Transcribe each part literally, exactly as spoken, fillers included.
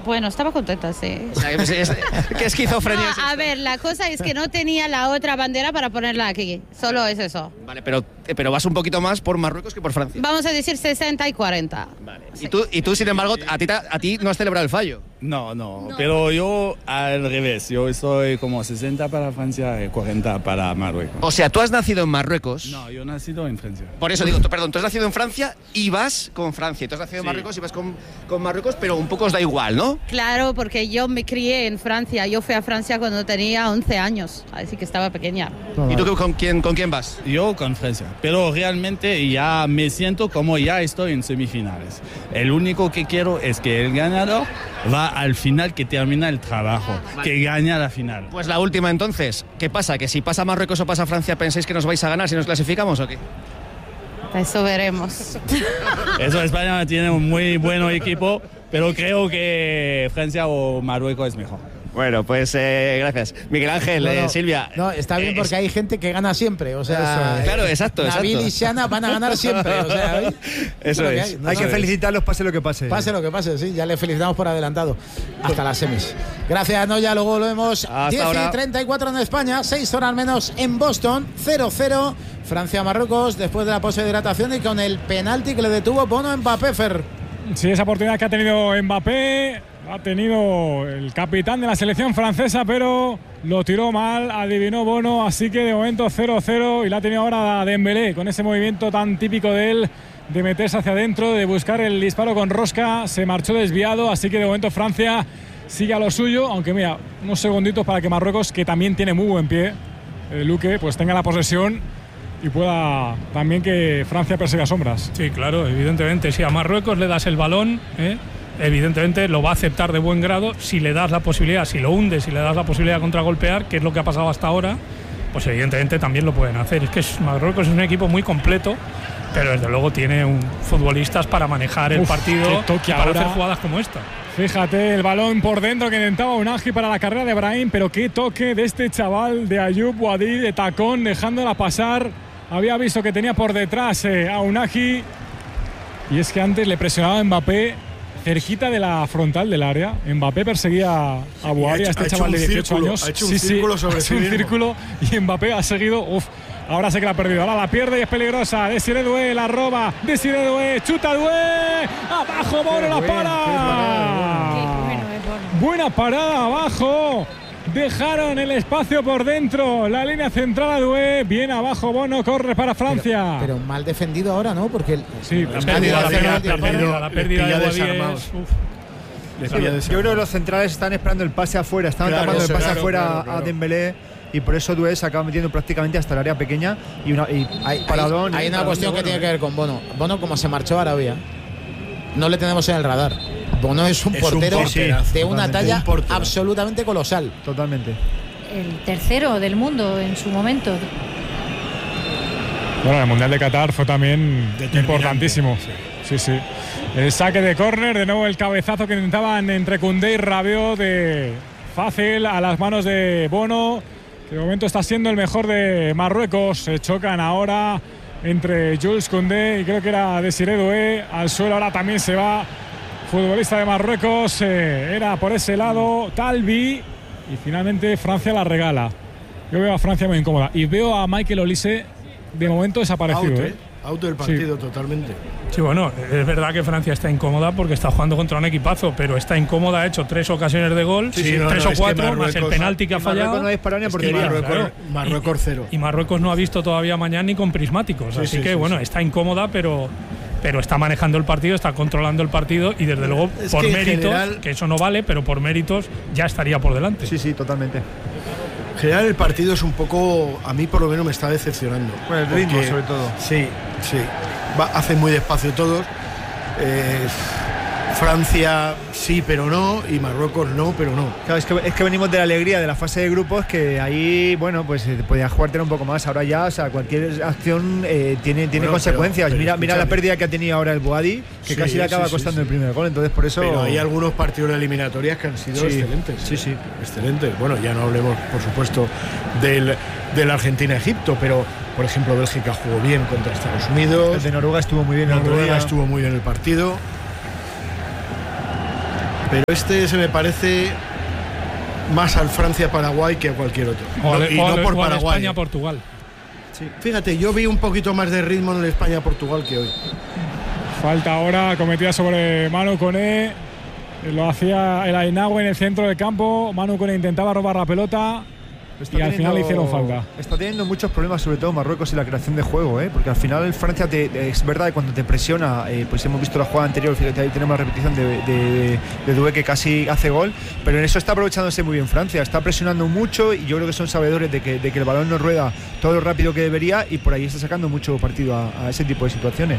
Bueno, estaba contenta, sí. O sea, que, es, ¿qué esquizofrenia No, es esta? a ver, la cosa es que no tenía la otra bandera para ponerla aquí. Solo es eso. Vale, pero, pero vas un poquito más por Marruecos que por Francia. Vamos a decir sesenta y cuarenta. Vale. Y, tú, y tú, sin embargo, a ti, a ti no has celebrado el fallo. No, no, no, pero yo al revés. Yo estoy como sesenta para Francia y cuarenta para Marruecos. O sea, tú has nacido en Marruecos. No, yo he nacido en Francia. Por eso digo, tú, perdón, tú has nacido en Francia y vas con Francia. Tú has nacido en Sí. Marruecos y vas con, con Marruecos, pero un poco os da igual, ¿no? Claro, porque yo me crié en Francia. Yo fui a Francia cuando tenía once años, así que estaba pequeña. ¿Y tú con quién, con quién vas? Yo con Francia, pero realmente ya me siento como ya estoy en semifinales. El único que quiero es que el ganador va al final, que termina el trabajo, Vale. que gana la final. Pues la última entonces. ¿Qué pasa? ¿Que si pasa Marruecos o pasa Francia pensáis que nos vais a ganar si nos clasificamos o qué? Eso veremos. Eso, España tiene un muy buen equipo, pero creo que Francia o Marruecos es mejor. Bueno, pues eh, gracias. Miguel Ángel, No, no, eh, Silvia. No, está bien eh, porque hay gente que gana siempre. O sea, Claro, exacto, Nabil exacto. y Shana van a ganar siempre. O sea, ¿veis? Eso lo que es. hay. No, Hay no, que es- felicitarlos, pase lo que pase. Pase lo que pase, sí, ya le felicitamos por adelantado. Hasta las semis. Gracias, Noya, luego lo vemos. Hasta diez ahora. y treinta y cuatro en España, seis horas menos en Boston, cero cero. Francia-Marruecos después de la pose de hidratación y con el penalti que le detuvo Bono Mbappé, Fer. Sí, esa oportunidad que ha tenido Mbappé, ha tenido el capitán de la selección francesa, pero lo tiró mal, adivinó Bono, así que de momento cero cero y la ha tenido ahora Dembélé con ese movimiento tan típico de él, de meterse hacia adentro, de buscar el disparo con rosca, se marchó desviado, así que de momento Francia sigue a lo suyo, aunque mira, unos segunditos para que Marruecos, que también tiene muy buen pie, eh, Luque, pues tenga la posesión y pueda también que Francia persiga sombras. Sí, claro, evidentemente. Si a Marruecos le das el balón, ¿eh? evidentemente lo va a aceptar de buen grado. Si le das la posibilidad, si lo hundes, si le das la posibilidad de contragolpear, que es lo que ha pasado hasta ahora, pues evidentemente también lo pueden hacer. Es que Marruecos es un equipo muy completo, pero desde luego tiene un, futbolistas para manejar el Uf, partido qué toque y para ahora. hacer jugadas como esta. Fíjate, el balón por dentro que intentaba Unagi para la carrera de Brahim, pero qué toque de este chaval de Ayoub Wadí, de tacón, dejándola pasar. Había visto que tenía por detrás eh, a Unagi, y es que antes le presionaba a Mbappé cerquita de la frontal del área. Mbappé perseguía a Buhari, a este chaval de dieciocho años. Ha hecho un Sí, sí, círculo sobre ha sí hecho un mismo. círculo y Mbappé ha seguido. Uf, ahora sé que la ha perdido. Ahora la pierde y es peligrosa. Desiré Doué la roba. Desiré Doué, chuta Doué. Abajo, Bono la para. Buena parada abajo. Dejaron el espacio por dentro. La línea central a Doué. Bien abajo, Bono. Corre para Francia. Pero, pero mal defendido ahora, ¿no? Porque el, sí, La pérdida, la pérdida, la pérdida, la pérdida de Wadí desarmados. es, uf. Les Sí, pilla yo desarmados. creo que los centrales están esperando el pase afuera, estaban Claro, tapando el eso, pase claro, afuera claro, claro. a Dembélé y por eso Doué se acaba metiendo prácticamente hasta el área pequeña y, una, y hay, paradón. hay, hay y una paradón cuestión de que Bono, tiene que ¿eh? ver con Bono. Bono, como se marchó a Arabia, no le tenemos en el radar. Bono es un Es un portero porterazo, de una totalmente. talla Un porterazo. absolutamente colosal. Totalmente. El tercero del mundo en su momento. Bueno, el Mundial de Qatar fue también Determinante, importantísimo. Sí, sí. El saque de córner, de nuevo el cabezazo que intentaban entre Koundé y Rabiot, de fácil a las manos de Bono, que de momento está siendo el mejor de Marruecos. Se chocan ahora entre Jules Koundé y creo que era Desiré Doué. Al suelo ahora también se va futbolista de Marruecos. Eh, era por ese lado Talbi y finalmente Francia la regala. Yo veo a Francia muy incómoda y veo a Michael Olise de momento desaparecido. Auto, ¿eh? ¿eh? Auto del partido, totalmente. Sí, bueno, es verdad que Francia está incómoda porque está jugando contra un equipazo, pero está incómoda, ha hecho tres ocasiones de gol, Sí, sí, no, tres no, o es que cuatro, más el Marruecos- penalti que ha Marruecos fallado. no ha disparado ni a Es que portería. Marruecos, claro. Marruecos cero. Y Marruecos no ha visto todavía mañana ni con prismáticos, Sí, así sí, que sí, bueno, sí. está incómoda, pero, pero está manejando el partido, está controlando el partido y desde luego Es por que en méritos, general- que eso no vale, pero por méritos ya estaría por delante. Sí, sí, totalmente. En general el partido es un poco, a mí por lo menos me está decepcionando. Bueno, el ritmo, Porque- sobre todo. Sí, sí. Va, hacen muy despacio todos. Eh, Francia sí, pero no. Y Marruecos no, pero no. Claro, es que, es que venimos de la alegría de la fase de grupos, que ahí, bueno, pues eh, podías jugártelo un poco más. Ahora ya, o sea, cualquier acción eh, tiene, tiene Bueno, consecuencias. pero- pero mira, mira la escúchame. pérdida que ha tenido ahora el Buhadi, que Sí, casi le acaba sí, sí, costando sí. el primer gol. Entonces, por eso. Pero hay algunos partidos de eliminatorias que han sido Sí, excelentes. sí, sí. Excelentes. Bueno, ya no hablemos, por supuesto, del, del Argentina-Egipto, pero, por ejemplo, Bélgica jugó bien contra Estados Unidos. El de Noruega estuvo muy bien el otro Noruega día. estuvo muy bien el partido. pero este se me parece más al Francia-Paraguay que a cualquier otro. O No, al, y o no al- por o al Paraguay. España-Portugal. Sí. Fíjate, yo vi un poquito más de ritmo en el España-Portugal que hoy. Falta ahora cometida sobre Manu Koné. Lo hacía el Ainaue en el centro del campo. Manu Koné intentaba robar la pelota. Está Y al final le teniendo- hicieron falta. Está teniendo muchos problemas, sobre todo Marruecos, en la creación de juego, ¿eh? Porque al final Francia, te, es verdad que cuando te presiona, eh, pues hemos visto la jugada anterior, fíjate, ahí tenemos la repetición de, de, de Doué que casi hace gol, pero en eso está aprovechándose muy bien Francia, está presionando mucho y yo creo que son sabedores de que, de que el balón no rueda todo lo rápido que debería y por ahí está sacando mucho partido a, a ese tipo de situaciones.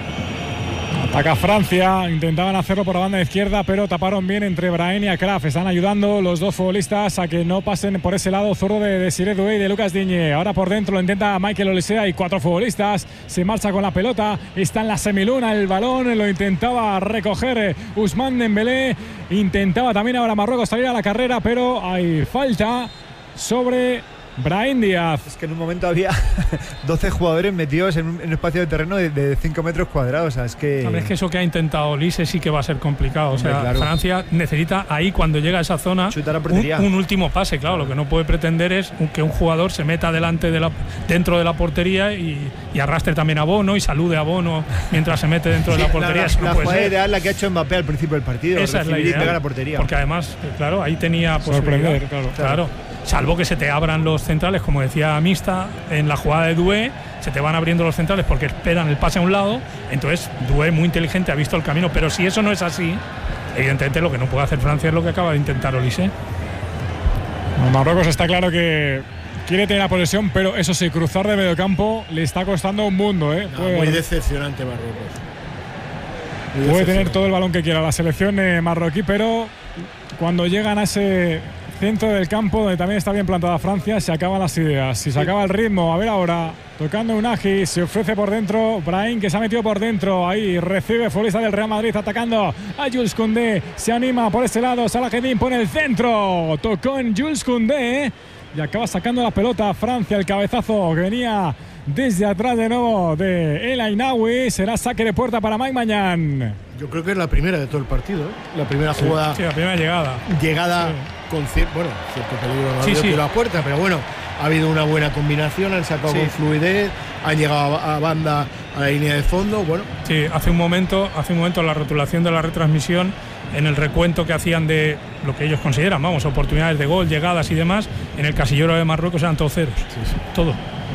Ataca Francia, intentaban hacerlo por la banda izquierda, pero taparon bien entre Brahim y Akraf. Están ayudando los dos futbolistas a que no pasen por ese lado zurdo de Desiré Doué y de Lucas Digne. Ahora por dentro lo intenta Michael Olise y cuatro futbolistas. Se marcha con la pelota, está en la semiluna el balón, lo intentaba recoger Ousmane Dembélé. Intentaba también ahora Marruecos salir a la carrera, pero hay falta sobre Brahim Díaz. Es que en un momento había doce jugadores metidos en un, en un espacio de terreno de cinco metros cuadrados. O sea, es que... Hombre, es que eso que ha intentado Olise sí que va a ser complicado. O sea, Hombre, claro. Francia necesita ahí, cuando llega a esa zona, Chutar a un, portería. un último pase. Claro, lo que no puede pretender es un- que un jugador se meta delante de la, dentro de la portería y, y arrastre también a Bono y salude a Bono mientras se mete dentro de la Sí, portería. la, Eso no la puede jugada ser. ideal la que ha hecho Mbappé al principio del partido, Esa es la recibir y idea. pegar a portería. Porque además, eh, claro, ahí tenía Sorprender, posibilidad. claro. Claro. Salvo que se te abran los centrales, como decía Mista, en la jugada de Doué, se te van abriendo los centrales porque esperan el pase a un lado. Entonces, Doué, muy inteligente, ha visto el camino. Pero si eso no es así, evidentemente lo que no puede hacer Francia es lo que acaba de intentar Olise. Bueno, Marruecos está claro que quiere tener la posesión, pero eso sí, cruzar de medio campo le está costando un mundo, ¿eh? No, Puede- muy decepcionante Marruecos. Muy Puede tener decepcionante. todo el balón que quiera la selección eh, marroquí, pero cuando llegan a ese centro del campo donde también está bien plantada Francia, se acaban las ideas. Si se acaba el ritmo, a ver ahora, tocando Unagi, se ofrece por dentro, Brahim que se ha metido por dentro, ahí recibe futbolista del Real Madrid atacando a Jules Koundé, se anima por ese lado, Salah Eddin pone el centro, tocó en Jules Koundé y acaba sacando la pelota Francia, el cabezazo que venía desde atrás de nuevo de El Ainaoui, será saque de puerta para Mike Mañán. Yo creo que es la primera de todo el partido, ¿eh? La primera jugada, Sí, la primera llegada. llegada Sí. con cier- bueno, cierto peligro, no ha Sí, habido sí. tiro a puerta, pero bueno, ha habido una buena combinación, han sacado Sí. con fluidez, han llegado a, a banda a la línea de fondo, bueno, Sí, hace un momento, hace un momento la rotulación de la retransmisión, en el recuento que hacían de lo que ellos consideran, vamos, oportunidades de gol, llegadas y demás, en el casillero de Marruecos eran todos ceros. Todo.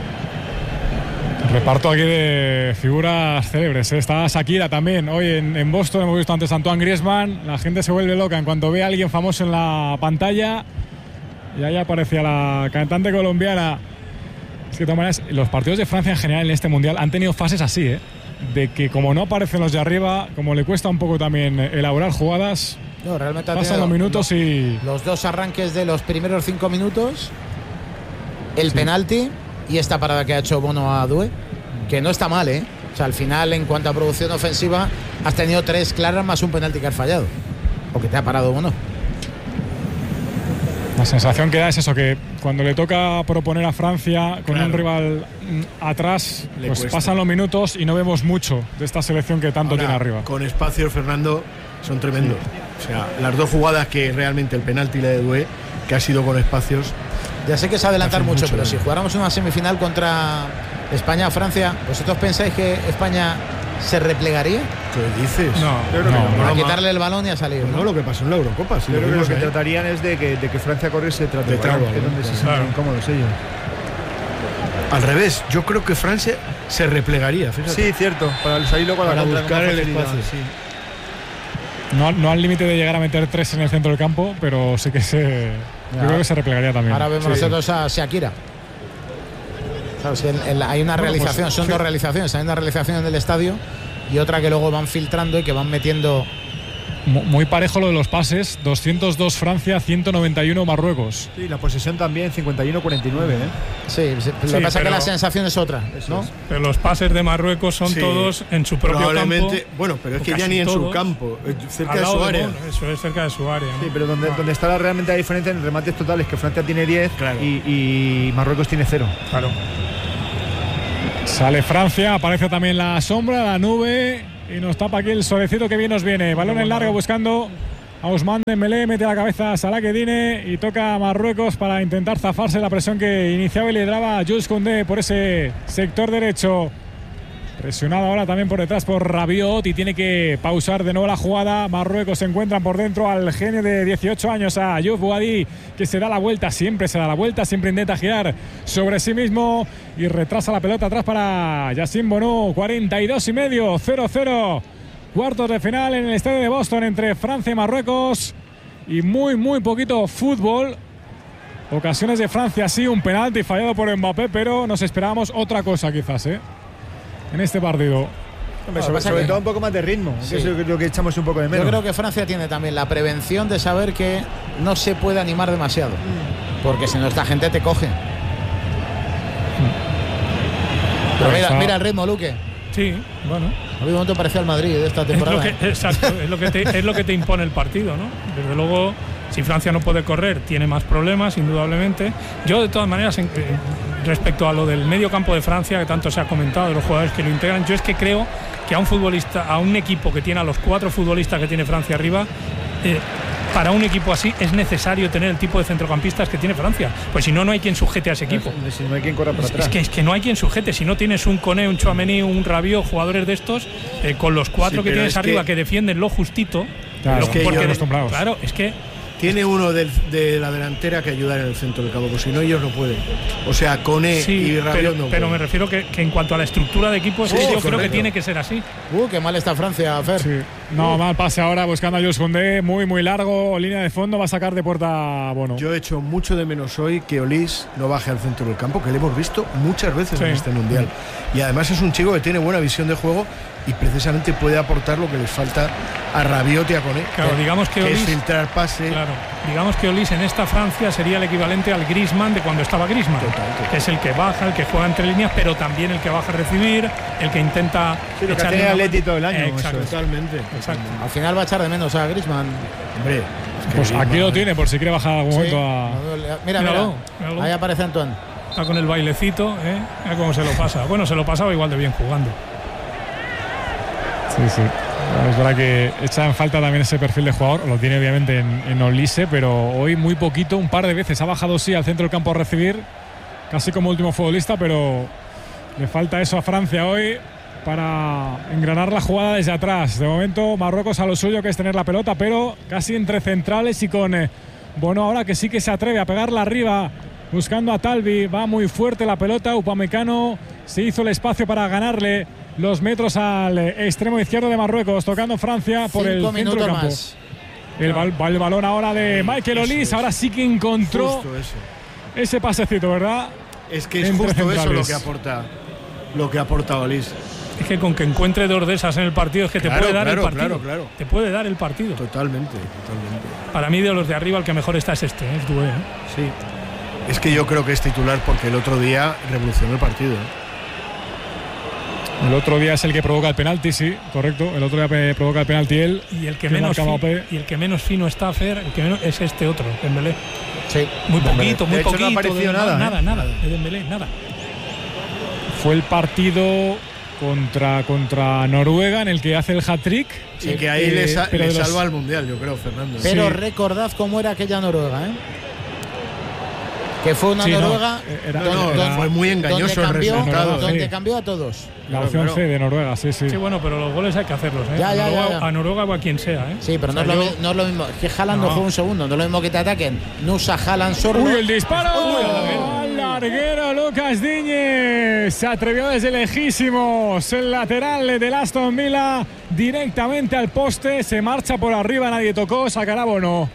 Reparto aquí de figuras célebres. ¿eh? Está Shakira también. Hoy en, en Boston hemos visto antes a Antoine Griezmann. La gente se vuelve loca en cuanto ve a alguien famoso en la pantalla. Y ahí aparecía la cantante colombiana. Es que de todas maneras, los partidos de Francia en general en este mundial han tenido fases así, ¿eh? De que como no aparecen los de arriba, como le cuesta un poco también elaborar jugadas, No, realmente ha pasan tenido los minutos los, y. los dos arranques de los primeros cinco minutos, el penalti y esta parada que ha hecho Bono a Doué, que no está mal, ¿eh? O sea, al final, en cuanto a producción ofensiva, has tenido tres claras más un penalti que has fallado. O que te ha parado Bono. La sensación que da es eso, que cuando le toca proponer a Francia con Claro. un rival mm, atrás, Le pues cuesta. pasan los minutos y no vemos mucho de esta selección que tanto ahora, tiene arriba. con espacios, Fernando, son tremendos. O sea, las dos jugadas que realmente el penalti y la de Doué, que ha sido con espacios, Ya sé que es adelantar Hace mucho, mucho, pero ¿eh? si jugáramos una semifinal contra España o Francia, ¿vosotros pensáis que España se replegaría? ¿qué dices? No, Yo creo No, que no. A Broma. quitarle el balón y a salir, No, ¿no? lo que pasó en la Eurocopa, si Yo lo creo que lo vimos que ahí. tratarían es de que, de que Francia corriese tras De el balón, trago, que es ¿no? donde se Claro. sienten incómodos ellos. Al revés, yo creo que Francia se replegaría, fíjate. Sí, cierto, para salir luego a la Para contra buscar con el facilidad, espacio. sí. No, no al límite de llegar a meter tres en el centro del campo, pero sí que se. Ya. Yo creo que se replegaría también. Ahora vemos Sí. nosotros a Shakira. Claro, es que en- en la- hay una Bueno, pues, realización, son sí. dos realizaciones. Hay una realización en el estadio y otra que luego van filtrando y que van metiendo. Mu- Muy parejo lo de los pases: doscientos dos Francia, ciento noventa y uno Marruecos. Sí, la posesión también, cincuenta y uno cuarenta y nueve, ¿eh? Sí, se- lo que Sí, pasa es que pero- la sensación es otra, ¿no? es. pero los pases de Marruecos son Sí. todos en su propio Probablemente, campo. bueno, pero es o que ya casi ni en su todos, campo, eh, cerca al de lado su de área. Bono, eso es cerca de su área. ¿no? Sí, pero donde, donde está la, realmente la diferencia en remates totales, que Francia tiene diez Claro. y, y Marruecos tiene cero. Claro. Sale Francia, aparece también la sombra, la nube, y nos tapa aquí el solecito que bien nos viene. Balón en largo buscando a Ousmane Dembélé, mete la cabeza a Salah Kedine y toca a Marruecos para intentar zafarse la presión que iniciaba y lideraba a Jules Koundé por ese sector derecho. Presionado ahora también por detrás por Rabiot y tiene que pausar de nuevo la jugada. Marruecos se encuentran por dentro al genio de dieciocho años, a Youf Boadi, que se da la vuelta, siempre se da la vuelta, siempre intenta girar sobre sí mismo y retrasa la pelota atrás para Yassine Bounou. cuarenta y dos y medio, cero cero. Cuartos de final en el estadio de Boston entre Francia y Marruecos. Y muy, muy poquito fútbol. Ocasiones de Francia, sí, un penalti fallado por Mbappé, pero nos esperábamos otra cosa quizás, ¿eh? En este partido. Hombre, sobre sobre que... todo un poco más de ritmo, sí. Que es lo que echamos un poco de menos. Yo creo que Francia tiene también la prevención de saber que no se puede animar demasiado, porque si no esta gente te coge. Pero mira, mira el ritmo, Luque. Sí, bueno. A mí un momento parecía el Madrid de esta temporada. Es lo que, exacto, es lo, que te, es lo que te impone el partido, ¿no? Desde luego, si Francia no puede correr, tiene más problemas, indudablemente. Yo, de todas maneras, en, respecto a lo del medio campo de Francia, que tanto se ha comentado, de los jugadores que lo integran, yo es que creo que a un futbolista, a un equipo que tiene a los cuatro futbolistas que tiene Francia arriba, eh, para un equipo así es necesario tener el tipo de centrocampistas que tiene Francia, pues si no, no hay quien sujete a ese equipo. Si no hay quien corra para atrás. Es que, es que no hay quien sujete. Si no tienes un Koné, un Tchouaméni, un Rabiot, jugadores de estos, eh, con los cuatro sí, que tienes arriba que, que defienden lo justito. Claro, lo, es que porque, acostumbrados. Claro, es que tiene uno del, de la delantera que ayudar en el centro del campo, porque si no ellos no pueden. O sea, Koné sí, y Rabiot pero, no pueden. Pero me refiero que, que en cuanto a la estructura de equipo, sí, yo correcto. creo que tiene que ser así. Uh, qué mal está Francia, Fer. Sí. No, uh. mal pase ahora buscando a Jules Koundé, muy muy largo, línea de fondo, va a sacar de puerta Bono. Yo he hecho mucho de menos hoy que Olise no baje al centro del campo, que le hemos visto muchas veces sí. en este Mundial. Y además es un chico que tiene buena visión de juego y precisamente puede aportar lo que les falta a Rabiot y a Koné. Claro, que, digamos que, que Olise, es filtrar pase. Claro, digamos que Olise en esta Francia sería el equivalente al Griezmann de cuando estaba Griezmann, total, total. que es el que baja, el que juega entre líneas, pero también el que baja a recibir, el que intenta sí, lo que tiene Atleti todo el año. Eh, exacto, totalmente. Exacto. Al final va a echar de menos a Griezmann. Hombre, es que pues Griezmann, aquí lo tiene por si quiere bajar algún sí. momento a... Mira, mira, mira, ahí aparece Antoine. Está con el bailecito, ¿eh? Mira cómo se lo pasa. Bueno, se lo pasaba igual de bien jugando. Sí, sí. Es verdad que echa en falta también ese perfil de jugador. Lo tiene obviamente en, en Olise, pero hoy muy poquito, un par de veces ha bajado sí al centro del campo a recibir, casi como último futbolista, pero le falta eso a Francia hoy para engranar la jugada desde atrás. De momento Marruecos a lo suyo, que es tener la pelota, pero casi entre centrales y con eh, Bono ahora, que sí que se atreve a pegarla arriba buscando a Talbi. Va muy fuerte la pelota. Upamecano se hizo el espacio para ganarle los metros al extremo izquierdo de Marruecos, tocando Francia por Cinco el centro del campo. Más. El, bal, el balón ahora de Michael Olise. Ahora sí que encontró ese pasecito, ¿verdad? Es que es Entre justo centrales. Eso lo que aporta lo que aporta Olise. Es que con que encuentre dos de esas en el partido es que claro, te puede dar claro, el partido. Claro, claro. Te puede dar el partido. Totalmente, totalmente. Para mí, de los de arriba, el que mejor está es este, es Doué, ¿eh? Sí. Es que yo creo que es titular porque el otro día revolucionó el partido, ¿eh? El otro día es el que provoca el penalti, sí, correcto. El otro día provoca el penalti él. Y el que, que menos fino, y el que menos fino está, Fer, el que menos es este otro, Dembélé. Sí. Muy poquito, muy de hecho, poquito. No apareció de, nada, nada, ¿eh? nada, de Dembélé, nada. Fue el partido contra, contra Noruega en el que hace el hat-trick. Sí, y que ahí eh, le, sa le salva los... al Mundial, yo creo, Fernando. Pero sí. recordad cómo era aquella Noruega, ¿eh? Que fue una sí, Noruega no, era, no, donde, fue muy engañoso donde cambió, el resultado. Donde sí. cambió a todos. La opción claro. C de Noruega, sí, sí. Sí, bueno, pero los goles hay que hacerlos, ¿eh? Ya, ya, a, Noruega, ya, ya. a Noruega o a quien sea, ¿eh? Sí, pero o sea, no, es yo... lo, no es lo mismo. Es que Haaland no. no juega un segundo, no es lo mismo que te ataquen. Nusa, Haaland, sordo. ¡Uy, el disparo! ¡Al larguero Lucas Digne! Se atrevió desde lejísimos. El lateral del Aston Villa directamente al poste. Se marcha por arriba, nadie tocó. Sacará Bono.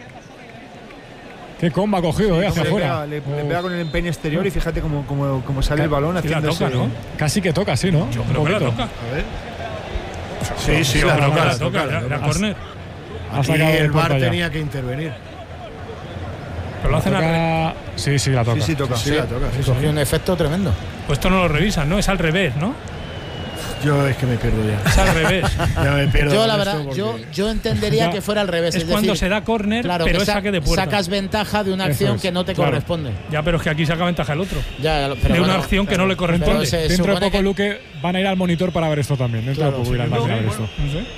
Qué comba ha cogido, sí, eh, hacia afuera. Le, le, le pega con el empeine exterior y fíjate cómo, cómo, cómo sale el balón sí haciendo toca, ese, ¿no? Casi que toca, sí, ¿no? Yo creo que la toca. A ver. Sí, sí, la toca, la toca. Era córner. Aquí el V A R tenía que intervenir. Pero lo hacen toca... al revés. Sí, sí, la toca. Sí, sí, toca. Sí, sí la toca. Sí, cogió sí. un efecto tremendo. Pues esto no lo revisan, ¿no? Es al revés, ¿no? Yo es que me pierdo ya. Es al revés. Ya me pierdo. Yo, la verdad, porque... yo, yo entendería que fuera al revés. Es, es cuando decir, se da córner, claro, pero es saque de puerta. Sacas ventaja de una acción es, que no te claro. corresponde. Ya, pero es que aquí saca ventaja el otro. Ya, pero de bueno, una acción claro, que no le corresponde. Dentro de poco, que... Luque, van a ir al monitor para ver esto también. Dentro claro, de poco irán no, a ver bueno, esto. No sé.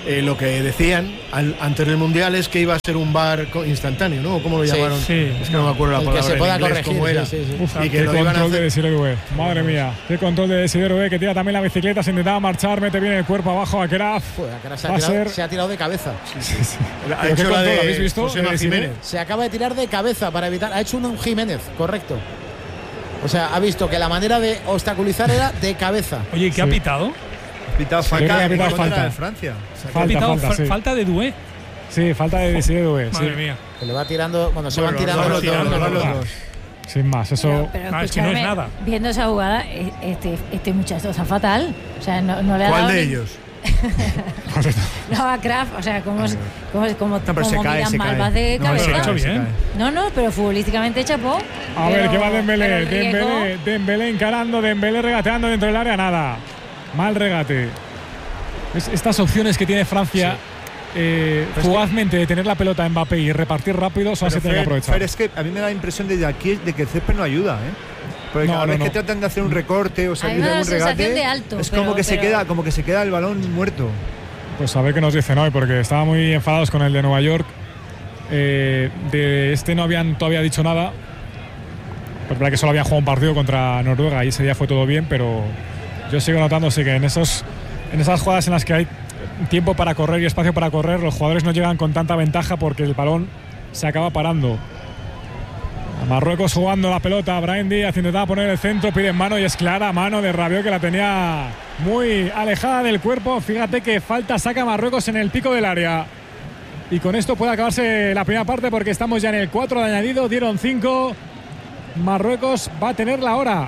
eh, lo que decían al, antes del Mundial es que iba a ser un V A R instantáneo, ¿no? ¿Cómo lo llamaron? Sí, sí. Es que no me acuerdo la El palabra que se pueda en inglés, corregir, cómo era. sí, sí, sí. Uf, Y que qué lo iban a control hacer- de Desiree Doué. Madre mía, qué control de Desiree Doué, que tira también la bicicleta, se intentaba marchar, mete bien el cuerpo abajo a Kraf. Joder, que ahora se, Va ha a tirado, ser- se ha tirado de cabeza. Ha Pero hecho qué la control, de ¿habéis visto? Josema De Desiree. Jiménez. Se acaba de tirar de cabeza para evitar. Ha hecho un Jiménez, correcto. O sea, ha visto que la manera de obstaculizar era de cabeza. Oye, ¿qué ha Sí. pitado? Pitado Yo creo que falta ha en pitado contra falta. de Francia. Ha Falta, pitado falta, fa- sí. falta de Doué. Sí, falta de Desiree Doué, sí. Madre mía. Que le va tirando. Bueno, se Bueno, van tirando los los dos, dos. los los dos, dos. los dos. Sin más, eso. Pero, pero Ah, es que no es escúchame, nada. viendo esa jugada, e- este, este muchacho está fatal. O sea, no, no le ha ¿Cuál dado de ni- ellos? No, a Kraft, o sea, como, es- como, es- como, No, pero se como cae, miran se mal, cae. vas de No, cabeza. se cae, se cae. No, no, pero futbolísticamente chapó. A ver, Pero- ¿qué va Dembélé? pero el riesgo- Dembélé, Dembélé encarando, Dembélé regateando dentro del área, nada. Mal regate. Es- estas opciones que tiene Francia eh, Pero es fugazmente de tener la pelota a Mbappé y repartir rápido son las que Pero tienen que Fer, aprovechar. Fer, es que a mí me da la impresión desde aquí de que el césped no ayuda, ¿eh? Porque No, cada no, vez no. que tratan de hacer un recorte o A salir mí me de da un la sensación regate, de alto, es pero- como que se pero- queda, como que se queda el balón muerto. Pues a ver qué nos dicen hoy, porque estaban muy enfadados con el de Nueva York. Eh, de este no habían todavía dicho nada. Pues verdad que solo habían jugado un partido contra Noruega y ese día fue todo bien, pero yo sigo notando sí, que en, esos, en esas jugadas en las que hay tiempo para correr y espacio para correr, los jugadores no llegan con tanta ventaja porque el balón se acaba parando. A Marruecos jugando la pelota, Brahim Díaz intentaba poner el centro, pide en mano y es clara mano de Rabiot que la tenía muy alejada del cuerpo. Fíjate que falta saca Marruecos en el pico del área. Y con esto puede acabarse la primera parte porque estamos ya en el cuatro de añadido, dieron cinco. Marruecos va a tener la hora.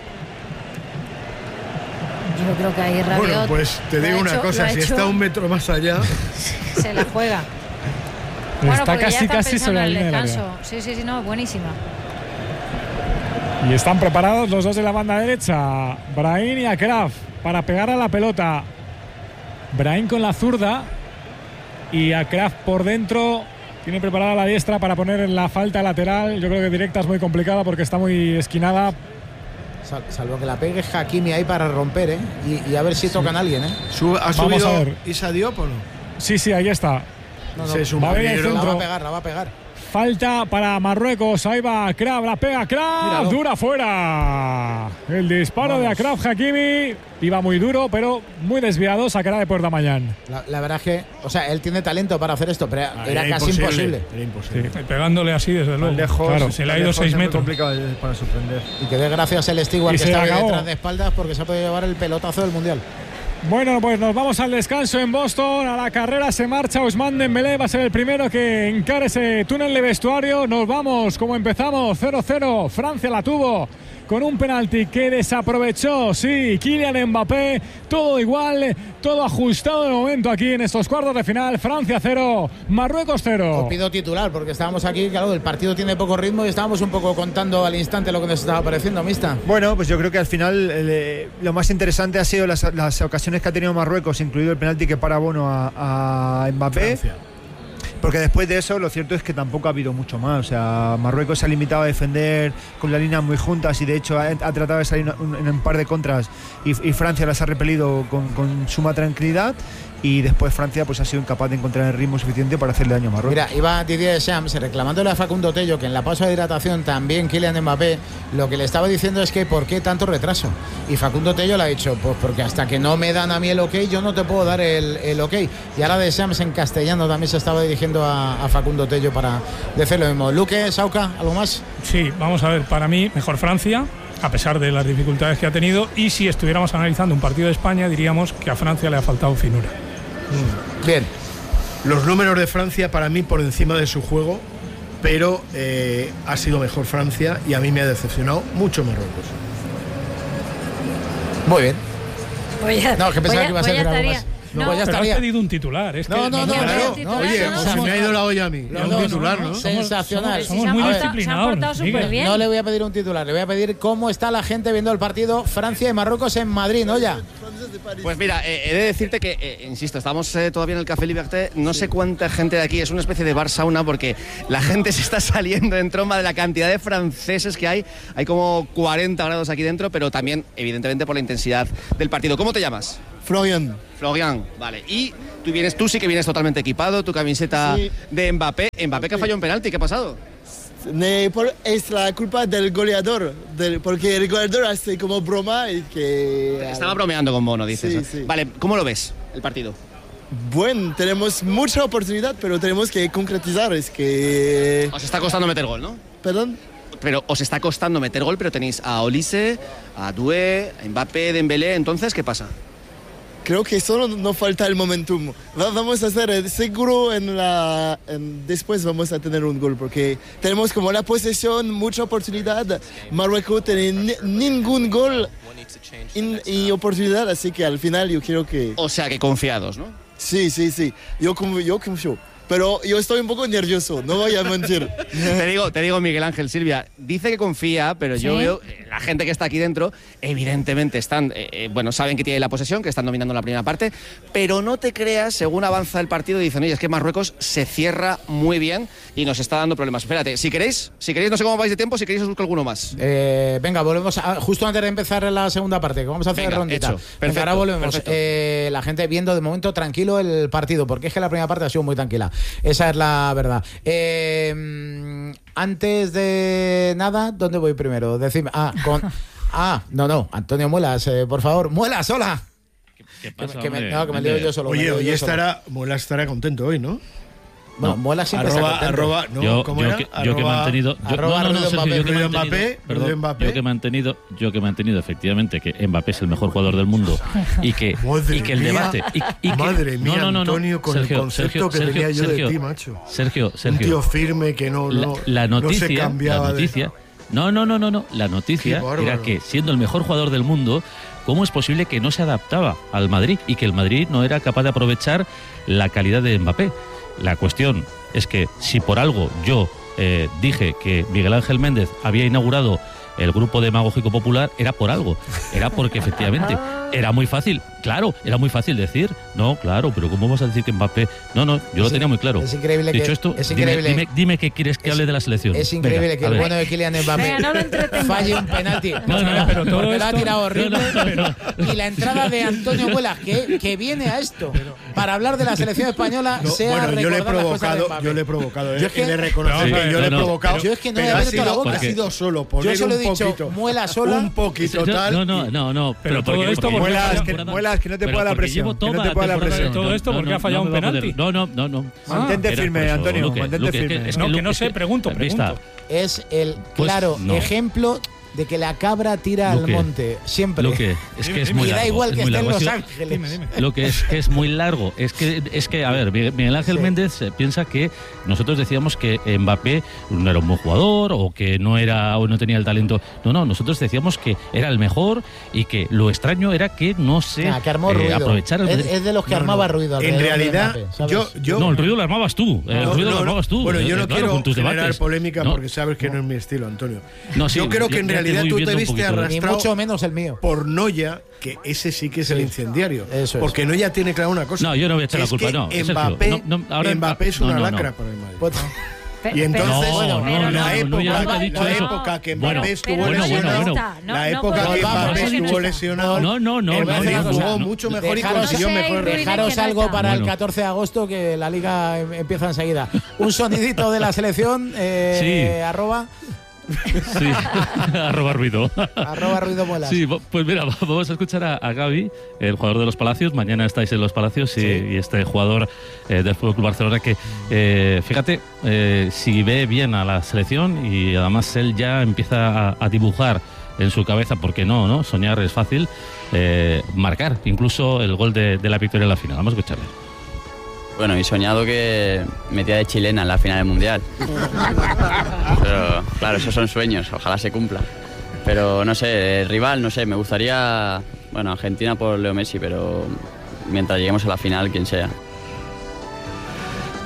Yo creo que ahí Rabiot Bueno, pues te lo digo ha una hecho- cosa, lo ha si hecho- está un metro más allá, se la juega. Bueno, Está porque ya casi, están casi pensando sobre la en el línea del descanso. área. Sí, sí, sí, no, buenísima. Y están preparados los dos de la banda derecha, Brahim y Akraf, para pegar a la pelota. Brahim con la zurda y Akraf por dentro. Tiene preparada la diestra para poner en la falta lateral. Yo creo que directa es muy complicada porque está muy esquinada. Sal- Salvo que la pegue Hakimi ahí para romper, ¿eh? Y, y a ver si tocan a alguien, ¿eh? sube- ¿ha Vamos a subido ver. Isa Diop o no? Sí, sí, ahí está. No, Ese es un va a ver el peligro. La va centro. a pegar, la va a pegar. Falta para Marruecos. Ahí va Akraf, la pega Akraf. Míralo. Dura fuera. El disparo de Akraf Hakimi. Iba muy duro, pero muy desviado. Sacará de puerta mañana. La, la verdad es que, o sea, él tiene talento para hacer esto, pero Ah, era casi imposible. Era imposible. Pegándole así, desde luego. Tan lejos, Claro. Se le ha tan ido lejos seis es muy metros. complicado para sorprender. Y que dé gracias el Stewart Y que se está ahí acabó. detrás de espaldas porque se ha podido llevar el pelotazo del Mundial. Bueno, pues nos vamos al descanso en Boston. A la carrera se marcha Ousmane Dembélé. Va a ser el primero que encare ese túnel de vestuario. Nos vamos como empezamos, cero cero. Francia la tuvo con un penalti que desaprovechó. Sí, Kylian Mbappé. Todo igual, todo ajustado de momento aquí en estos cuartos de final. Francia cero, Marruecos cero. Os pido titular porque estábamos aquí, claro, el partido tiene poco ritmo y estábamos un poco contando al instante lo que nos estaba pareciendo, Mista. Bueno, pues yo creo que al final eh, lo más interesante ha sido las, las ocasiones que ha tenido Marruecos, incluido el penalti que para Bono a, a Mbappé. Francia. Porque después de eso, lo cierto es que tampoco ha habido mucho más. O sea, Marruecos se ha limitado a defender con las líneas muy juntas y de hecho ha, ha tratado de salir en un, en un par de contras y, y Francia las ha repelido con, con suma tranquilidad. Y después Francia pues ha sido incapaz de encontrar el ritmo suficiente para hacerle daño a Marruecos. Mira, iba Didier Deschamps reclamándole a Facundo Tello que en la pausa de hidratación también Kylian Mbappé lo que le estaba diciendo es que ¿por qué tanto retraso? Y Facundo Tello le ha dicho, pues porque hasta que no me dan a mí el ok yo no te puedo dar el, el ok. Y ahora Deschamps en castellano también se estaba dirigiendo a, a Facundo Tello para decir lo mismo. Luque, Sauca, ¿algo más? Sí, vamos a ver, para mí mejor Francia, a pesar de las dificultades que ha tenido, y si estuviéramos analizando un partido de España diríamos que a Francia le ha faltado finura. Bien. Los números de Francia para mí por encima de su juego, pero eh, ha sido mejor Francia y a mí me ha decepcionado mucho Marruecos. Muy bien. Pues ya, No, que pensaba pues ya- que iba a pues ser ya algo estaría. más. No, pues ya Pero has estaría. pedido un titular, es que No, no, no, no, claro. no, Oye, no, se no, me ha ido la olla a mí. No, un no, titular, no, ¿no? sí. Sensacional. Si Somos se han muy portado- se han disciplinados, portado Miguel. súper bien. No le voy a pedir un titular, le voy a pedir cómo está la gente viendo el partido Francia y Marruecos en Madrid, ¿no? Ya. Pues mira, eh, he de decirte que, eh, insisto, estamos eh, todavía en el Café Liberté, no sé cuánta gente de aquí, es una especie de bar sauna porque la gente se está saliendo en tromba de la cantidad de franceses que hay, hay como cuarenta grados aquí dentro, pero también, evidentemente, por la intensidad del partido. ¿Cómo te llamas? Florian. Florian, vale. Y tú vienes, tú sí que vienes totalmente equipado, tu camiseta sí. de Mbappé. Mbappé que ha fallado un penalti, ¿qué ha pasado? Es la culpa del goleador, del, porque el goleador hace como broma y que... Estaba bromeando con Bono, dices. Sí, sí. Vale, ¿cómo lo ves el partido? Bueno, tenemos mucha oportunidad, pero tenemos que concretizar, es que... Os está costando meter gol, ¿no? ¿Perdón? Pero os está costando meter gol, pero tenéis a Olise, a Doué, a Mbappé, Dembélé, entonces, ¿qué pasa? Creo que solo nos falta el momentum. Va, vamos a hacer seguro en la en, después vamos a tener un gol porque tenemos como la posesión, mucha oportunidad. Marruecos tiene ni, ningún gol in, y oportunidad, así que al final yo quiero que... O sea que confiados, ¿no? Sí, sí, sí. Yo, yo confío. Pero yo estoy un poco nervioso, no voy a mentir. te digo, te digo, Miguel Ángel, Silvia, dice que confía, pero ¿sí? yo veo eh, la gente que está aquí dentro, evidentemente están, eh, eh, bueno, saben que tienen la posesión, que están dominando la primera parte, pero no te creas, según avanza el partido, dicen, oye, es que Marruecos se cierra muy bien y nos está dando problemas. Espérate, si queréis, si queréis, no sé cómo vais de tiempo, si queréis os busco alguno más. Eh, venga, volvemos a, justo antes de empezar la segunda parte, que vamos a hacer venga, rondita. Hecho. Perfecto, venga, ahora volvemos. Eh, la gente viendo de momento tranquilo el partido, porque es que la primera parte ha sido muy tranquila. Esa es la verdad. Eh, antes de nada, ¿dónde voy primero? Decime. Ah, con. Ah, no, no. Antonio Muelas, eh, por favor. Muelas, hola. ¿Qué, qué pasa, que, que me, hombre, no, que me lío yo solo. Oye, hoy estará, solo. Muelas estará contento hoy, ¿no? Bueno, no. Muelas siempre arroba, está contento. arroba, no, yo, ¿cómo yo era? Que, arroba, yo que he mantenido yo, arroba, no, no, no, Mbappé, Sergio, yo que he mantenido, Mbappé, perdón, Mbappé. yo que he mantenido yo que he mantenido efectivamente que Mbappé es el mejor jugador del mundo y que madre y que el mía, debate y, y que, madre mía, no, no, no, Antonio, con Sergio, el concepto Sergio, que Sergio, tenía yo Sergio, de ti, macho. Sergio, Sergio, un tío firme que no, no, la, la noticia, no se cambiaba la noticia, de... no, no, no, no, no, la noticia era que siendo el mejor jugador del mundo, ¿cómo es posible que no se adaptaba al Madrid y que el Madrid no era capaz de aprovechar la calidad de Mbappé? La cuestión es que si por algo yo eh, dije que Miguel Ángel Méndez había inaugurado el grupo demagógico popular, era por algo. Era porque efectivamente era muy fácil, claro, era muy fácil decir, no, claro, pero ¿cómo vas a decir que Mbappé? No, no, yo lo es, tenía muy claro. Es increíble Dicho que, esto, es dime, increíble. Dime, dime qué quieres que es, hable de la selección. Es increíble Venga, que el bueno de Kylian Mbappé Venga, no lo falle un penalti. No, no, no, pero todo porque esto, lo ha tirado horrible. No, no, no. Y la entrada de Antonio Muelas, que, que viene a esto para hablar de la selección española, No, sea bueno, yo le he recordar las cosas de provocado, Mbappé. yo le he provocado, Yo eh, es que- y le reconozco Sí, que yo no, le he no, provocado. yo es que no he pero ha abierto la sido, boca. ha sido solo poner Yo solo he un dicho poquito, Muelas sola. un poquito Yo- tal. No, no, no, no. Pero todo porque- esto porque- porque- Muelas, que, temporada- Muelas, que no te pero pueda la porque presión. llevo Que no toda te la pueda la temporada presión. de todo esto porque ha fallado me un va a poder- penalti. No, no, no, no. Mantente Era firme, por eso, Antonio, Luque, mantente Luque, firme. es No, que Luque, no es sé, pregunto, Vista, pregunto. Es el Pues claro no. ejemplo de que la cabra tira Luque, al monte. Siempre. Luque, es que es Dime, muy y da largo. igual es que muy esté en largo. Los Ha sido- Ángeles. Dime, dime. Lo que es que es muy largo. Es que, es que a ver, Miguel Ángel Sí. Méndez eh, piensa que nosotros decíamos que Mbappé no era un buen jugador o que no era o no tenía el talento. No, no, nosotros decíamos que era el mejor y que lo extraño era que no se Ah, que armó eh, ruido. aprovechara el es, Madrid. es de los que No, armaba no. ruido. En alrededor de realidad, Mbappé, ¿sabes? yo, yo No, el ruido lo armabas tú. El No, ruido no, lo no. armabas tú. Bueno, eh, yo no claro, quiero con tus generar debates. polémica No, porque sabes que no es mi estilo, Antonio. no, sí, yo creo que ya- en ya te realidad voy tú te viendo un viste poquito. Ni arrastrado mucho menos el mío. por Noya, que ese sí que es el incendiario. Eso es. Porque Noya tiene clara una cosa. No, yo no voy a echar la es culpa, que no, Sergio, Mbappé, no, no, ahora- Mbappé es no, una no, no. lacra para el Madrid. Pues, Pe- Y entonces, pero- No, no, pero no, la no, época, yo nunca he dicho la eso. época que Bueno, Mbappé estuvo bueno, bueno, lesionado, bueno. No, la no época puedo- que vamos, Mbappé vamos, estuvo vamos. lesionado, No, no, no, el no, Madrid no, no, jugó no. mucho mejor y Dejaros- consiguió No sé, mejores Ruiz, resultados. Dejaros que no algo está. para el Bueno. catorce de agosto, que la liga em- empieza enseguida. Un sonidito de la selección, eh, Sí. arroba, Sí, arroba ruido. arroba ruido muelas. Sí, bo- pues mira, vamos a escuchar a, a Gavi, el jugador de los Palacios. Mañana estáis en los Palacios y, y este jugador eh, del F C Barcelona que, eh, fíjate, eh, si ve bien a la selección y además él ya empieza a, a dibujar en su cabeza, porque no, ¿no? Soñar es fácil, eh, marcar incluso el gol de, de la victoria en la final. Vamos a escucharle. Bueno, y soñado que metía de chilena en la final del Mundial. Pero claro, esos son sueños, ojalá se cumpla. Pero no sé, el rival, no sé, me gustaría, bueno, Argentina por Leo Messi, pero mientras lleguemos a la final, quien sea.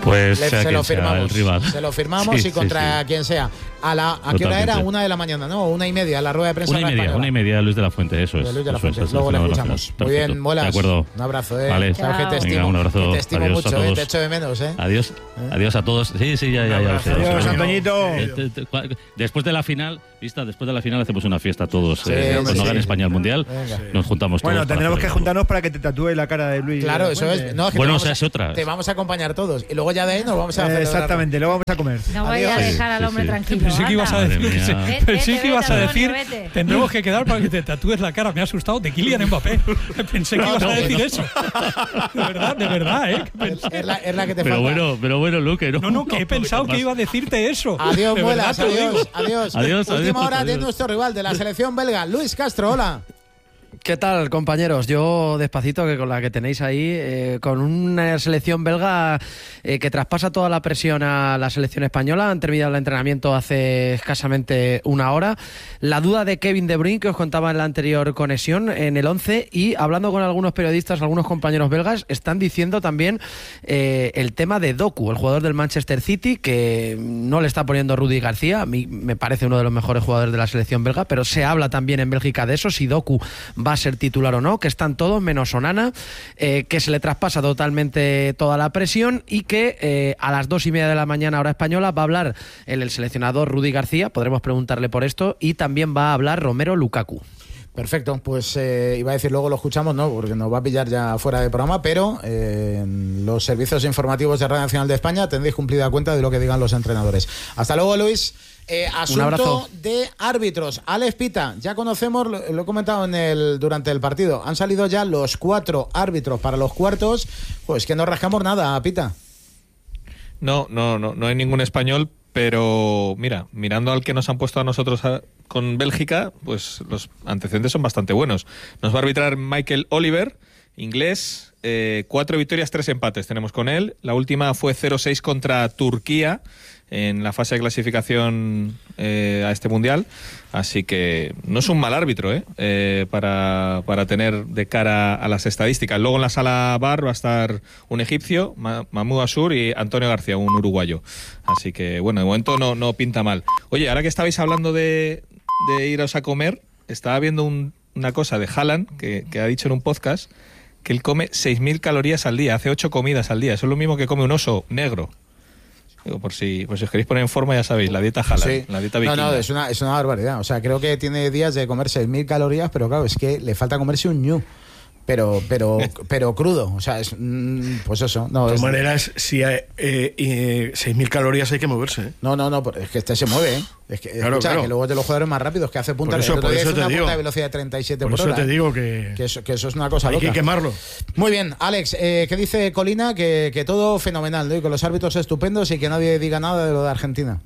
Pues Le, sea se quien lo sea firmamos. el rival. Se lo firmamos Sí, y contra sí, sí. quien sea. ¿A, la, ¿a qué hora era? Totalmente. Una de la mañana, ¿no? Una y media, la rueda de prensa. Una y de la media, Española. una y media, Luis de la Fuente, eso es. De Luis de la eso es, Fuente. el Luego le seleccionador escuchamos. nacional. Muy bien, Perfecto. Molas. De acuerdo. Un abrazo, ¿eh? Vale. Sabes que te estimo, Venga, un abrazo. que te estimo Adiós mucho, a ¿eh? todos. Te echo de menos, ¿eh? Adiós. Adiós a todos. Sí, sí, ya, ya, ya. lo sé, Adiós, lo sé. Antoñito. Eh, te- te- cua- Después de la final, vista, después de la final hacemos una fiesta todos. Sí, eh, cuando sí. gane España el Mundial, Venga. nos juntamos todos. Bueno, para tendremos que hacer algo. juntarnos para que te tatúe la cara de Luis. Claro, de la eso Fuente. es. No, es que Bueno, te o sea, vamos es a- otra. Te vamos a acompañar todos. Y luego ya de ahí nos vamos a Eh, hacer. exactamente, luego vamos a comer. No vaya a Sí, dejar al sí, hombre sí. tranquilo. Pensé que ibas a anda. decir, Madre mía. Vete, pensé vete, que ibas a vete, decir Antonio, vete. tendremos que quedar para que te tatúes la cara, me ha asustado, de Kylian Mbappé. Pensé que No, ibas no, a decir no. eso. De verdad, de verdad, ¿eh? Que pensé- Es la, es la que te Pero falta. bueno, pero bueno, Luque, ¿no? No, no, que he pensado que iba a decirte eso. Adiós, De verdad Muelas, te lo digo. adiós, adiós. Adiós, Última adiós, hora de adiós. nuestro rival de la selección belga, Luis Castro, hola. ¿Qué tal, compañeros? Yo despacito, que con la que tenéis ahí, eh, con una selección belga eh, que traspasa toda la presión a la selección española. Han terminado el entrenamiento hace escasamente una hora. La duda de Kevin De Bruyne, que os contaba en la anterior conexión, en el once, y hablando con algunos periodistas, algunos compañeros belgas, están diciendo también eh, el tema de Doku, el jugador del Manchester City, que no le está poniendo Rudy García. A mí me parece uno de los mejores jugadores de la selección belga, pero se habla también en Bélgica de eso, si Doku va a ser titular o no, que están todos menos Onana, eh, que se le traspasa totalmente toda la presión y que eh, a las dos y media de la mañana hora española va a hablar el, el seleccionador Rudy García, podremos preguntarle por esto, y también va a hablar Romero Lukaku. Perfecto, pues eh, iba a decir luego lo escuchamos, no, porque nos va a pillar ya fuera de programa, pero eh, en los servicios informativos de Radio Nacional de España tendréis cumplida cuenta de lo que digan los entrenadores. Hasta luego, Luis. Eh, asunto abrazo. de árbitros. Alex Pita, ya conocemos, lo, lo he comentado en el, durante el partido, han salido ya los cuatro árbitros para los cuartos. Pues que no rascamos nada, Pita. No, no, no, no hay ningún español, pero mira, mirando al que nos han puesto a nosotros a, con Bélgica, pues los antecedentes son bastante buenos. Nos va a arbitrar Michael Oliver, inglés, eh, cuatro victorias, tres empates tenemos con él. La última fue cero seis contra Turquía en la fase de clasificación eh, a este mundial, así que no es un mal árbitro ¿eh? Eh, para, para tener de cara a las estadísticas. Luego en la sala V A R va a estar un egipcio, Ma- Mahmoud Asur, y Antonio García, un uruguayo, así que bueno, de momento no, no pinta mal. Oye, ahora que estabais hablando de, de iros a comer, estaba viendo un, una cosa de Haaland que, que ha dicho en un podcast que él come seis mil calorías al día, hace ocho comidas al día, eso es lo mismo que come un oso negro. Digo, por si, por si os queréis poner en forma, ya sabéis, la dieta Haaland, Sí. la dieta No, vikinga. no, es una, es una barbaridad. O sea, creo que tiene días de comer seis mil calorías, pero claro, es que le falta comerse un ñu. Pero, pero, pero crudo. O sea, es. mm, Pues eso. No, De es, todas maneras, si hay eh, eh, seis mil calorías hay que moverse. ¿eh? no, no, no, es que este se mueve, ¿eh? Es que, Claro, escucha, claro. que luego de los jugadores más rápidos que hace punta, Por eso- el otro por día eso hizo te una digo. punta de velocidad de treinta y siete Por por, eso hora. te ¿eh? digo que, Que eso, que eso es una cosa hay loca. que quemarlo. Muy bien, Alex, eh, ¿qué dice Colina? Que, que todo fenomenal, ¿no? Y con los árbitros estupendos y que nadie diga nada de lo de Argentina.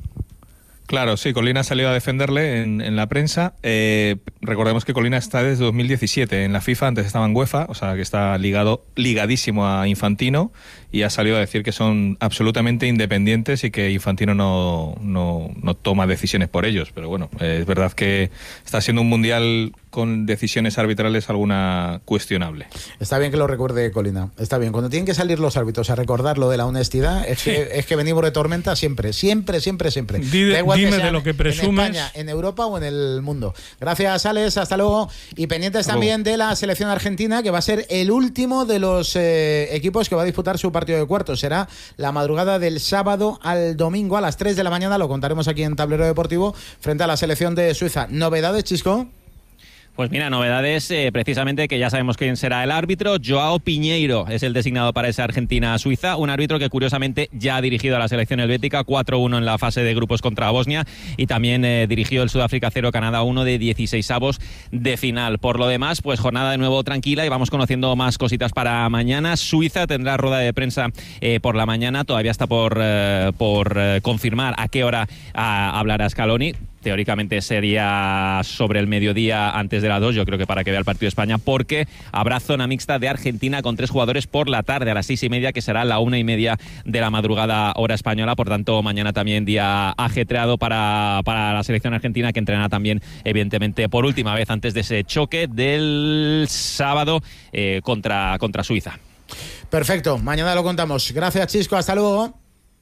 Claro, sí, Colina ha salido a defenderle en, en la prensa. Eh, recordemos que Colina está desde dos mil diecisiete en la FIFA, antes estaba en UEFA, o sea que está ligado, ligadísimo a Infantino, y ha salido a decir que son absolutamente independientes y que Infantino no, no, no toma decisiones por ellos. Pero bueno, eh, es verdad que está siendo un mundial con decisiones arbitrales alguna cuestionable. Está bien que lo recuerde Colina, está bien. Cuando tienen que salir los árbitros a recordar lo de la honestidad, es que, es que venimos de tormenta siempre, siempre, siempre, siempre. Di- Da igual que dime sea de lo que en presumes. España, en Europa o en el mundo. Gracias, Alex, hasta luego. Y pendientes Hasta también de la selección argentina, que va a ser el último de los eh, equipos que va a disputar su partido de cuartos. Será la madrugada del sábado al domingo a las tres de la mañana, lo contaremos aquí en Tablero Deportivo, frente a la selección de Suiza. ¿Novedades, Chisco? Pues mira, novedades, eh, precisamente que ya sabemos quién será el árbitro. Joao Piñeiro es el designado para esa Argentina-Suiza, un árbitro que curiosamente ya ha dirigido a la selección helvética cuatro uno en la fase de grupos contra Bosnia, y también eh, dirigió el Sudáfrica cero Canadá uno de dieciseisavos de final. Por lo demás, pues jornada de nuevo tranquila y vamos conociendo más cositas para mañana. Suiza tendrá rueda de prensa eh, por la mañana, todavía está por, eh, por eh, confirmar a qué hora a, hablará Scaloni. Teóricamente sería sobre el mediodía antes de las dos, yo creo que para que vea el partido de España, porque habrá zona mixta de Argentina con tres jugadores por la tarde a las seis y media, que será la una y media de la madrugada hora española. Por tanto, mañana también día ajetreado para, para la selección argentina, que entrenará también, evidentemente, por última vez antes de ese choque del sábado eh, contra, contra Suiza. Perfecto, mañana lo contamos. Gracias, Chisco, hasta luego.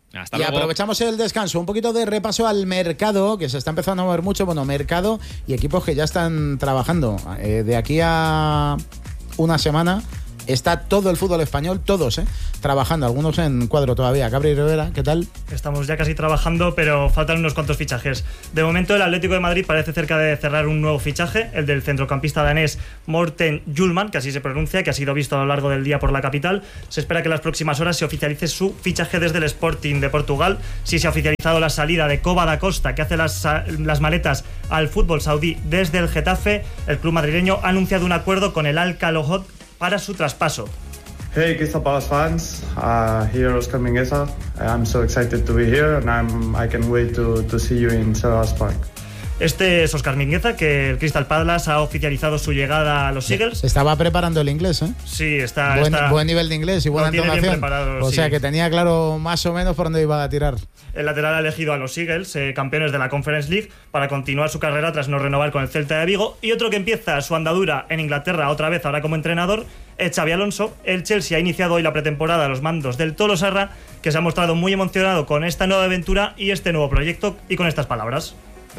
Hasta y luego. Aprovechamos el descanso, un poquito de repaso al mercado, que se está empezando a mover mucho. Bueno, mercado y equipos que ya están trabajando. Eh, de aquí a una semana está todo el fútbol español, todos, ¿eh? trabajando, algunos en cuadro todavía. Gabriel Rivera, ¿qué tal? Estamos ya casi trabajando, pero faltan unos cuantos fichajes. De momento, el Atlético de Madrid parece cerca de cerrar un nuevo fichaje, el del centrocampista danés Morten Hjulmand, que así se pronuncia, que ha sido visto a lo largo del día por la capital. Se espera que en las próximas horas se oficialice su fichaje desde el Sporting de Portugal. Sí se ha oficializado la salida de Coba da Costa, que hace las, las maletas al fútbol saudí desde el Getafe. El club madrileño ha anunciado un acuerdo con el Al-Khalojot para su traspaso. Hey, Crystal Palace fans, uh, here Oscar Mingueza. I'm so excited to be here and I'm, I can't wait to, to see you in Selhurst Park. Este es Oscar Mingueza, que el Crystal Palace ha oficializado su llegada a los Eagles. Estaba preparando el inglés, ¿eh? Sí, está... Buen, está buen nivel de inglés y buena entonación. O sí. sea, que tenía claro más o menos por dónde iba a tirar. El lateral ha elegido a los Eagles, eh, campeones de la Conference League, para continuar su carrera tras no renovar con el Celta de Vigo. Y otro que empieza su andadura en Inglaterra, otra vez ahora como entrenador, es Xabi Alonso. El Chelsea ha iniciado hoy la pretemporada a los mandos del Tolosarra, que se ha mostrado muy emocionado con esta nueva aventura y este nuevo proyecto, y con estas palabras.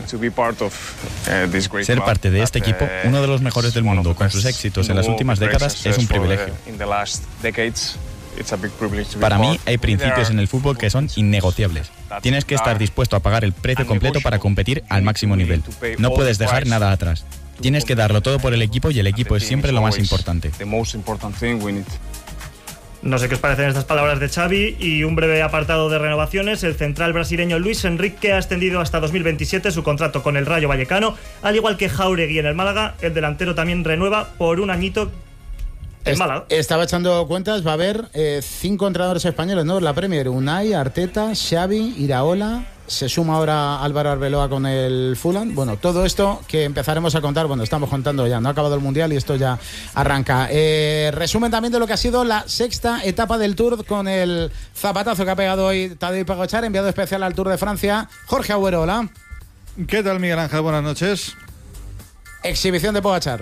Ser parte de este equipo, uno de los mejores del mundo, con sus éxitos en las últimas décadas, es un privilegio. Para mí, hay principios en el fútbol que son innegociables. Tienes que estar dispuesto a pagar el precio completo para competir al máximo nivel. No puedes dejar nada atrás. Tienes que darlo todo por el equipo y el equipo es siempre lo más importante. No sé qué os parecen estas palabras de Xavi. Y un breve apartado de renovaciones. El central brasileño Luis Enrique ha extendido hasta dos mil veintisiete su contrato con el Rayo Vallecano, al igual que Jauregui en el Málaga. El delantero también renueva por un añito en Málaga. Estaba echando cuentas, va a haber eh, cinco entrenadores españoles, ¿no? La Premier: Unai, Arteta, Xavi, Iraola. Se suma ahora Álvaro Arbeloa con el Fulham. Bueno, todo esto que empezaremos a contar, bueno, estamos contando ya, no ha acabado el Mundial y esto ya arranca. Eh, resumen también de lo que ha sido la sexta etapa del Tour, con el zapatazo que ha pegado hoy Tadej Pogačar, enviado especial al Tour de Francia. Jorge Agüero, hola. ¿Qué tal, Miguel Ángel? Buenas noches. Exhibición de Pogačar.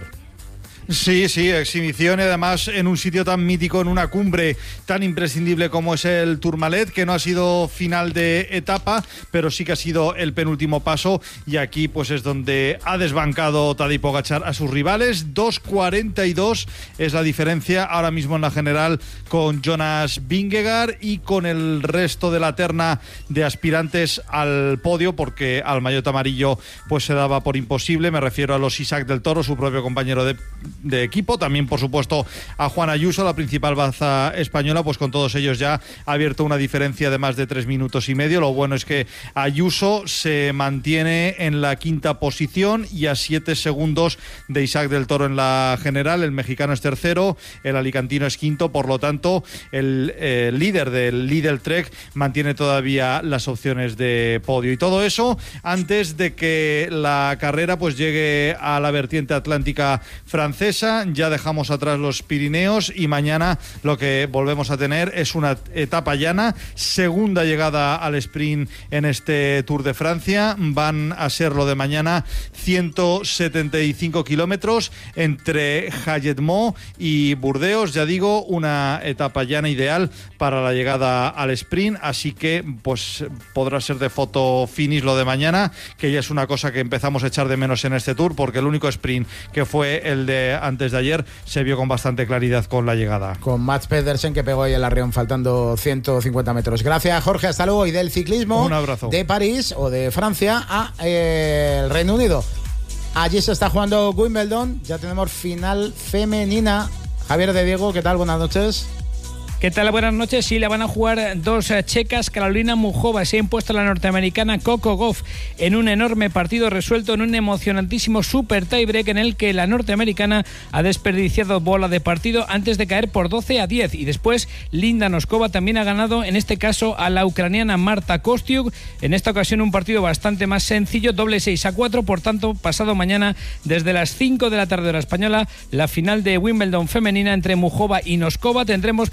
Sí, sí, exhibición y además en un sitio tan mítico, en una cumbre tan imprescindible como es el Tourmalet, que no ha sido final de etapa, pero sí que ha sido el penúltimo paso, y aquí pues es donde ha desbancado Tadej Pogačar a sus rivales. dos cuarenta y dos es la diferencia ahora mismo en la general con Jonas Vingegaard y con el resto de la terna de aspirantes al podio, porque al maillot amarillo pues se daba por imposible. Me refiero a los Isaac del Toro, su propio compañero de de equipo, también por supuesto a Juan Ayuso, la principal baza española, pues con todos ellos ya ha abierto una diferencia de más de tres minutos y medio. Lo bueno es que Ayuso se mantiene en la quinta posición y a siete segundos de Isaac del Toro en la general. El mexicano es tercero, el alicantino es quinto, por lo tanto el eh, líder del Lidl Trek mantiene todavía las opciones de podio, y todo eso antes de que la carrera pues llegue a la vertiente atlántica francesa. Ya dejamos atrás los Pirineos y mañana lo que volvemos a tener es una etapa llana, segunda llegada al sprint en este Tour de Francia. Van a ser lo de mañana ciento setenta y cinco kilómetros entre Hayetmont y Burdeos. Ya digo, una etapa llana ideal para la llegada al sprint, así que pues podrá ser de foto finish lo de mañana, que ya es una cosa que empezamos a echar de menos en este Tour, porque el único sprint que fue el de antes de ayer se vio con bastante claridad con la llegada. Con Mats Pedersen, que pegó ahí el arrión faltando ciento cincuenta metros. Gracias, Jorge, hasta luego. Y del ciclismo, un abrazo. De París o de Francia a eh, el Reino Unido. Allí se está jugando Wimbledon, ya tenemos final femenina. Javier de Diego, ¿qué tal? Buenas noches. ¿Qué tal? Buenas noches. Sí, la van a jugar dos checas. Carolina Muchova se ha impuesto a la norteamericana Coco Gauff en un enorme partido resuelto en un emocionantísimo super tiebreak en el que la norteamericana ha desperdiciado bola de partido antes de caer por doce a diez. Y después Linda Noskova también ha ganado, en este caso a la ucraniana Marta Kostyuk. En esta ocasión un partido bastante más sencillo, doble seis a cuatro. Por tanto, pasado mañana desde las cinco de la tarde hora española, la final de Wimbledon femenina entre Muchova y Noskova. Tendremos por tanto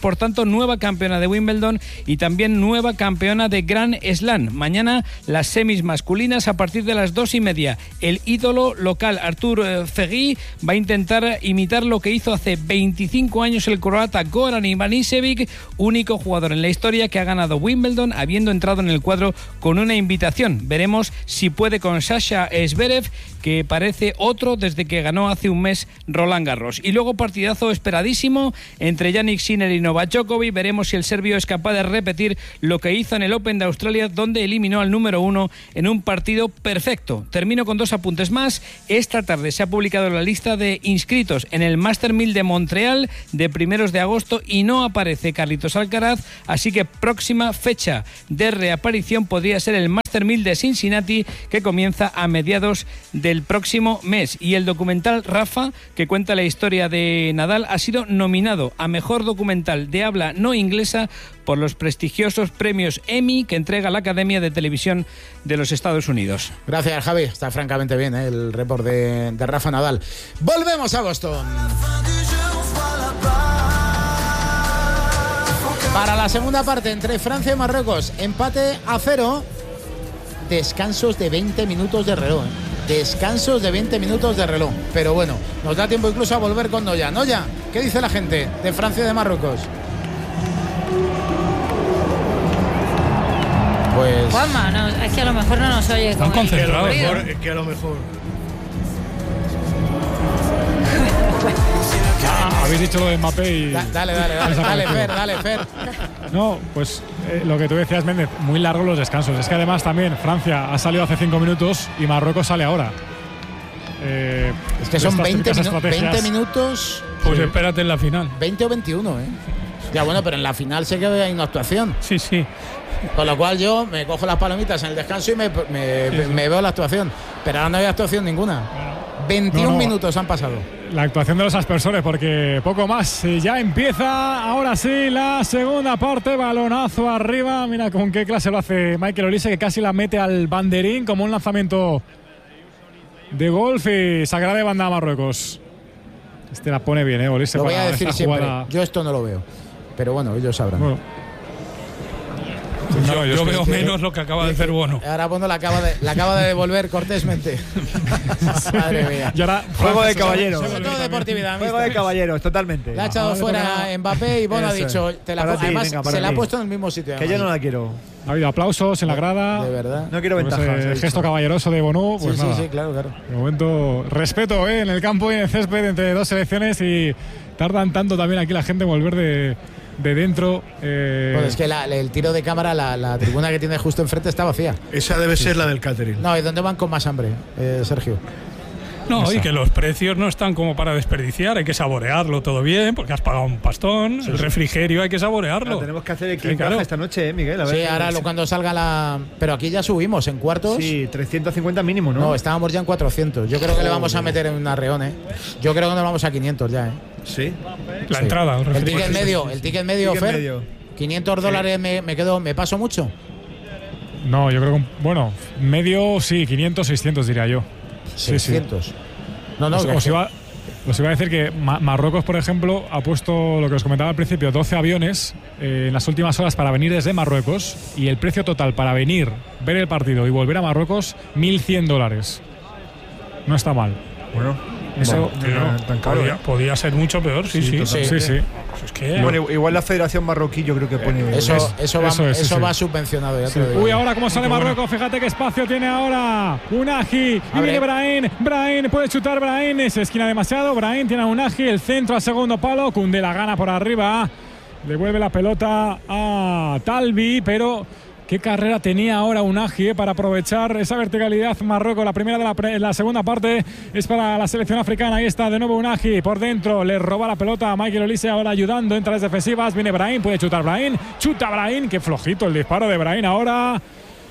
tanto, nueva campeona de Wimbledon y también nueva campeona de Grand Slam. Mañana las semis masculinas a partir de las dos y media. El ídolo local Artur Fegui va a intentar imitar lo que hizo hace veinticinco años el croata Goran Ivanisevic, único jugador en la historia que ha ganado Wimbledon habiendo entrado en el cuadro con una invitación. Veremos si puede con Sasha Zverev, que parece otro desde que ganó hace un mes Roland Garros. Y luego partidazo esperadísimo entre Jannik Sinner y Novak Djokovic. Veremos si el serbio es capaz de repetir lo que hizo en el Open de Australia, donde eliminó al número uno en un partido perfecto. Termino con dos apuntes más. Esta tarde se ha publicado la lista de inscritos en el Master mil de Montreal de primeros de agosto y no aparece Carlitos Alcaraz, así que próxima fecha de reaparición podría ser el Master mil de Cincinnati, que comienza a mediados del próximo mes. Y el documental Rafa, que cuenta la historia de Nadal, ha sido nominado a Mejor Documental de Habla No Inglesa por los prestigiosos premios Emmy que entrega la Academia de Televisión de los Estados Unidos. Gracias, Javi. Está francamente bien, ¿eh? El report de, de Rafa Nadal. Volvemos a Boston. Para la segunda parte entre Francia y Marruecos, empate a cero. Descansos de veinte minutos de reloj, ¿eh? Descansos de veinte minutos de reloj. Pero bueno, nos da tiempo incluso a volver con Noya. Noya, ¿qué dice la gente de Francia y de Marruecos? Pues... Juanma, no, es que a lo mejor no nos oye. Están concentrados. Que a lo mejor, es que a lo mejor... Ah, habéis dicho lo de Mbappé y... Da, dale, dale, dale, dale, Fer, dale, Fer. No, pues eh, lo que tú decías, Méndez, muy largos los descansos. Es que además también Francia ha salido hace cinco minutos y Marruecos sale ahora. Eh, es que son veinte, minu veinte minutos... Pues sí. Espérate en la final. veinte o veintiuno, ¿eh? Ya bueno, pero en la final sé que hay una actuación. Sí, sí. Con lo cual yo me cojo las palomitas en el descanso y me, me, sí, sí. me veo la actuación. Pero ahora no hay actuación ninguna. veintiún no, no. minutos han pasado. La actuación de los aspersores, porque poco más. Ya empieza, ahora sí, la segunda parte. Balonazo arriba. Mira con qué clase lo hace Michael Olise, que casi la mete al banderín como un lanzamiento de golf y sacará de banda a Marruecos. Este la pone bien, ¿eh? Olise. Lo voy a decir siempre. Jugada... Yo esto no lo veo. Pero bueno, ellos sabrán. Bueno. No, yo, yo veo menos lo que acaba de hacer Bono. Ahora Bono la acaba de, la acaba de devolver cortésmente. Madre mía. Y ahora, juego de caballeros. Sobre todo deportividad. Juego de caballeros, totalmente. Le ha echado fuera Mbappé y Bono ha dicho. Te la ti, además, venga, se la ha puesto en el mismo sitio. Que yo no la quiero. Ha habido aplausos en la grada. De verdad. No quiero ventajas. Pues, eh, gesto caballeroso de Bono. Pues sí, nada. sí, sí, claro, claro. De momento, respeto ¿eh? en el campo y en el césped entre dos selecciones y tardan tanto también aquí la gente en volver de. de dentro. Eh... Pues es que la, el tiro de cámara, la, la tribuna que tiene justo enfrente está vacía. Esa debe ser la del catering. No, ¿y dónde van con más hambre, eh, Sergio? No, Esa. Y que los precios no están como para desperdiciar, hay que saborearlo todo bien, porque has pagado un pastón, sí, el refrigerio hay que saborearlo. Claro, tenemos que hacer el clic claro. esta noche, ¿eh, Miguel? A ver, sí, ahora lo, cuando salga la... Pero aquí ya subimos, en cuartos. Sí, trescientos cincuenta mínimo, ¿no? No, estábamos ya en cuatrocientos. Yo creo que oh, le vamos a meter en un arreón, ¿eh? Yo creo que nos vamos a quinientos ya, ¿eh? Sí. La sí. entrada. El, el ticket medio, el ticket medio, ticket Fer. Medio. quinientos dólares me, me quedo, ¿me paso mucho? No, yo creo que, bueno, medio sí, quinientos, seiscientos diría yo. seiscientos. Sí, sí. No, no, os, os, iba, os iba a decir que Ma Marruecos, por ejemplo, ha puesto lo que os comentaba al principio, doce aviones eh, en las últimas horas para venir desde Marruecos y el precio total para venir, ver el partido y volver a Marruecos, mil cien dólares. No está mal. Bueno, eso bueno, no, tan caro, podía, ¿eh? podía ser mucho peor, sí, sí. Sí, sí. sí. Pues es que, bueno, igual la Federación Marroquí yo creo que pone... Eso, es, eso, va, eso, es, eso sí, va sí. subvencionado. Ya sí. Uy, ahora cómo sale Marruecos, fíjate qué espacio tiene ahora Unahi. Y viene Brahim, Brahim, puede chutar Brahim, se esquina demasiado, Brahim tiene a Unahi, el centro al segundo palo, Koundé la gana por arriba, devuelve la pelota a Talbi, pero... Qué carrera tenía ahora Unahi eh, para aprovechar esa verticalidad Marruecos. La primera de la, pre la segunda parte es para la selección africana. Ahí está de nuevo Unahi por dentro. Le roba la pelota a Michael Olise ahora ayudando entre las defensivas. Viene Brahim, puede chutar Brahim. Chuta Brahim. Qué flojito el disparo de Brahim ahora.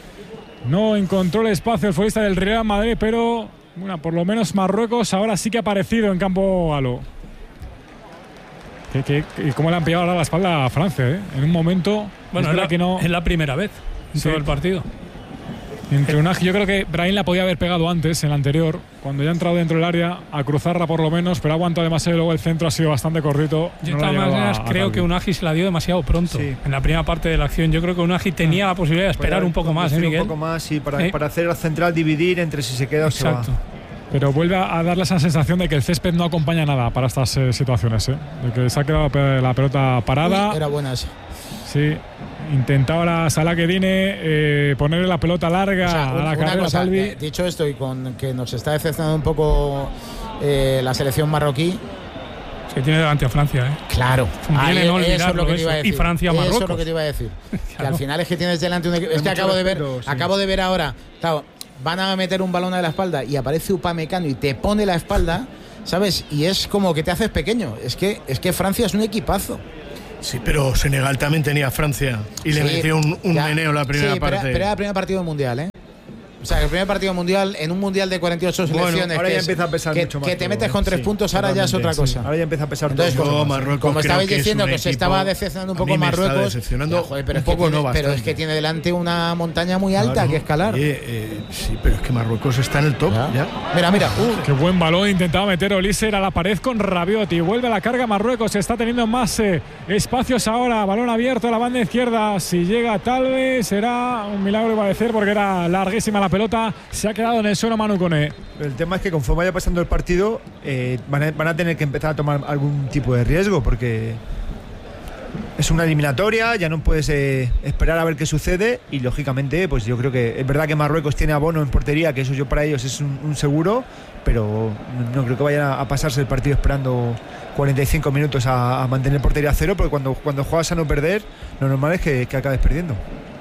No encontró el espacio el futbolista del Real Madrid, pero bueno, por lo menos Marruecos ahora sí que ha aparecido en campo Alo. ¿Y cómo le han pillado ahora la espalda a Francia? ¿eh? En un momento. Bueno, es la, que no... es la primera vez en sí. todo el partido. Entre Unagi, yo creo que Brahim la podía haber pegado antes, en la anterior, cuando ya ha entrado dentro del área, a cruzarla por lo menos, pero ha aguantado demasiado y luego el centro ha sido bastante cortito. Yo no de todas maneras creo que Unagi se la dio demasiado pronto. Sí. En la primera parte de la acción, yo creo que Unagi tenía la posibilidad de esperar un poco más, ¿eh, Miguel? Un poco más, sí, para, ¿Eh? para hacer la central, dividir entre si se queda o se va. Exacto. Pero vuelve a darle esa sensación de que el césped no acompaña nada para estas eh, situaciones, ¿eh? De que se ha quedado la pelota parada. Uy, era buena esa. Sí. Intenta ahora Salah Kedine eh, ponerle la pelota larga, o sea, a la carrera cosa, Salvi. Eh, dicho esto, y con que nos está decepcionando un poco eh, la selección marroquí. Se tiene delante a Francia, ¿eh? Claro. Ahí, no eso es lo que te iba a decir. Y Francia-Marruecos. Eso es lo que te iba a decir. Claro. Que al final es que tienes delante un equipo. Es que Hay acabo de ver, respeto, sí. acabo de ver ahora. Claro, van a meter un balón a la espalda y aparece Upamecano y te pone la espalda, ¿sabes? Y es como que te haces pequeño. Es que, es que Francia es un equipazo. Sí, pero Senegal también tenía a Francia y le sí, metió un, un ya, meneo la primera sí, parte. Pero, pero era el primer partido mundial, ¿eh? O sea, el primer partido mundial, en un mundial de cuarenta y ocho selecciones, bueno, ahora que, ya es, empieza a pesar que, mucho más que te todo, metes con tres sí, puntos, ahora ya es otra cosa. Sí. Ahora ya empieza a pesar Entonces, todo. como, Marruecos, como estabais que diciendo que se estaba decepcionando un poco Marruecos, decepcionando ya, joder, pero, un es que poco tiene, no pero es que tiene delante una montaña muy alta claro, que escalar. Eh, eh, sí, pero es que Marruecos está en el top. ¿Ya? ¿Ya? Mira, mira. Uh. Qué buen balón intentaba meter Olíser a la pared con Rabiot y vuelve a la carga Marruecos. Está teniendo más eh, espacios ahora. Balón abierto a la banda izquierda. Si llega tal vez será un milagro, iba a decir, porque era larguísima la pelota. Se ha quedado en el suelo Manu Koné. El tema es que conforme vaya pasando el partido eh, van, a, van a tener que empezar a tomar algún tipo de riesgo, porque es una eliminatoria, ya no puedes eh, esperar a ver qué sucede, y lógicamente pues yo creo que es verdad que Marruecos tiene a Bono en portería, que eso yo para ellos es un, un seguro, pero no creo que vayan a, a pasarse el partido esperando cuarenta y cinco minutos a, a mantener portería a cero, porque cuando, cuando juegas a no perder, lo normal es que, que acabes perdiendo.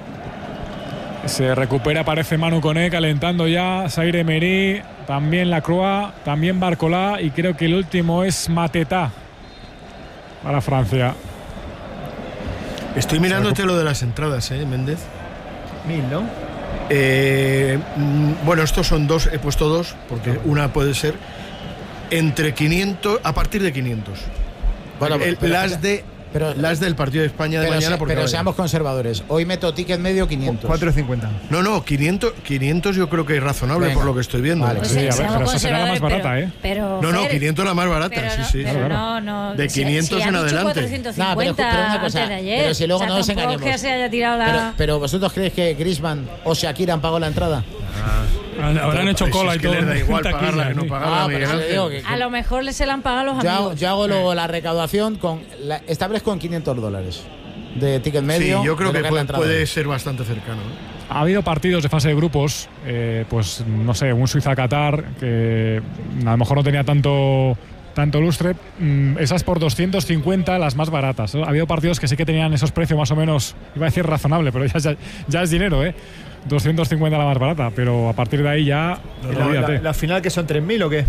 Se recupera, aparece Manu Koné calentando ya, Zaire Emery, también Lacroix, también Barcola, y creo que el último es Mateta para Francia. Estoy mirándote lo de las entradas, ¿eh, Méndez? Mil, ¿no? Eh, bueno, estos son dos, he puesto dos, porque una puede ser entre quinientos, a partir de quinientos. Bueno, el, pero, las de... Pero, las del partido de España de pero mañana. Se, pero vaya. Seamos conservadores. Hoy meto ticket medio quinientos. cuatro cincuenta. No, no, quinientos, quinientos yo creo que es razonable. Venga. Por lo que estoy viendo. Vale, sí, a ver, pero esa será la más barata, ¿eh? Pero, no, no, quinientos la más barata, pero sí, no, sí. Pero claro. no, no. De quinientos si, si en adelante. cuatrocientos cincuenta no, pero, pero una cosa, antes de ayer. Pero si luego o sea, no nos engañemos. Que se haya tirado la... pero, pero vosotros creéis que Griezmann o Shakira han pagado la entrada. Ah. Habrán hecho cola es y que todo. Les da igual pagarla que no pagarla. Ah, pero que, a lo mejor les se la han pagado los yo amigos. Hago, yo hago luego la recaudación con la, establezco con quinientos dólares de ticket medio. Sí, yo creo que, que puede, puede de. ser bastante cercano, ¿eh? Ha habido partidos de fase de grupos, eh, pues no sé, un Suiza-Qatar que a lo mejor no tenía tanto tanto lustre, mm, esas por doscientos cincuenta las más baratas. Ha habido partidos que sí que tenían esos precios más o menos, iba a decir razonable, pero ya, ya, ya es dinero, ¿eh? doscientos cincuenta la más barata, pero a partir de ahí ya... No, no, la, la final, que son tres mil o qué?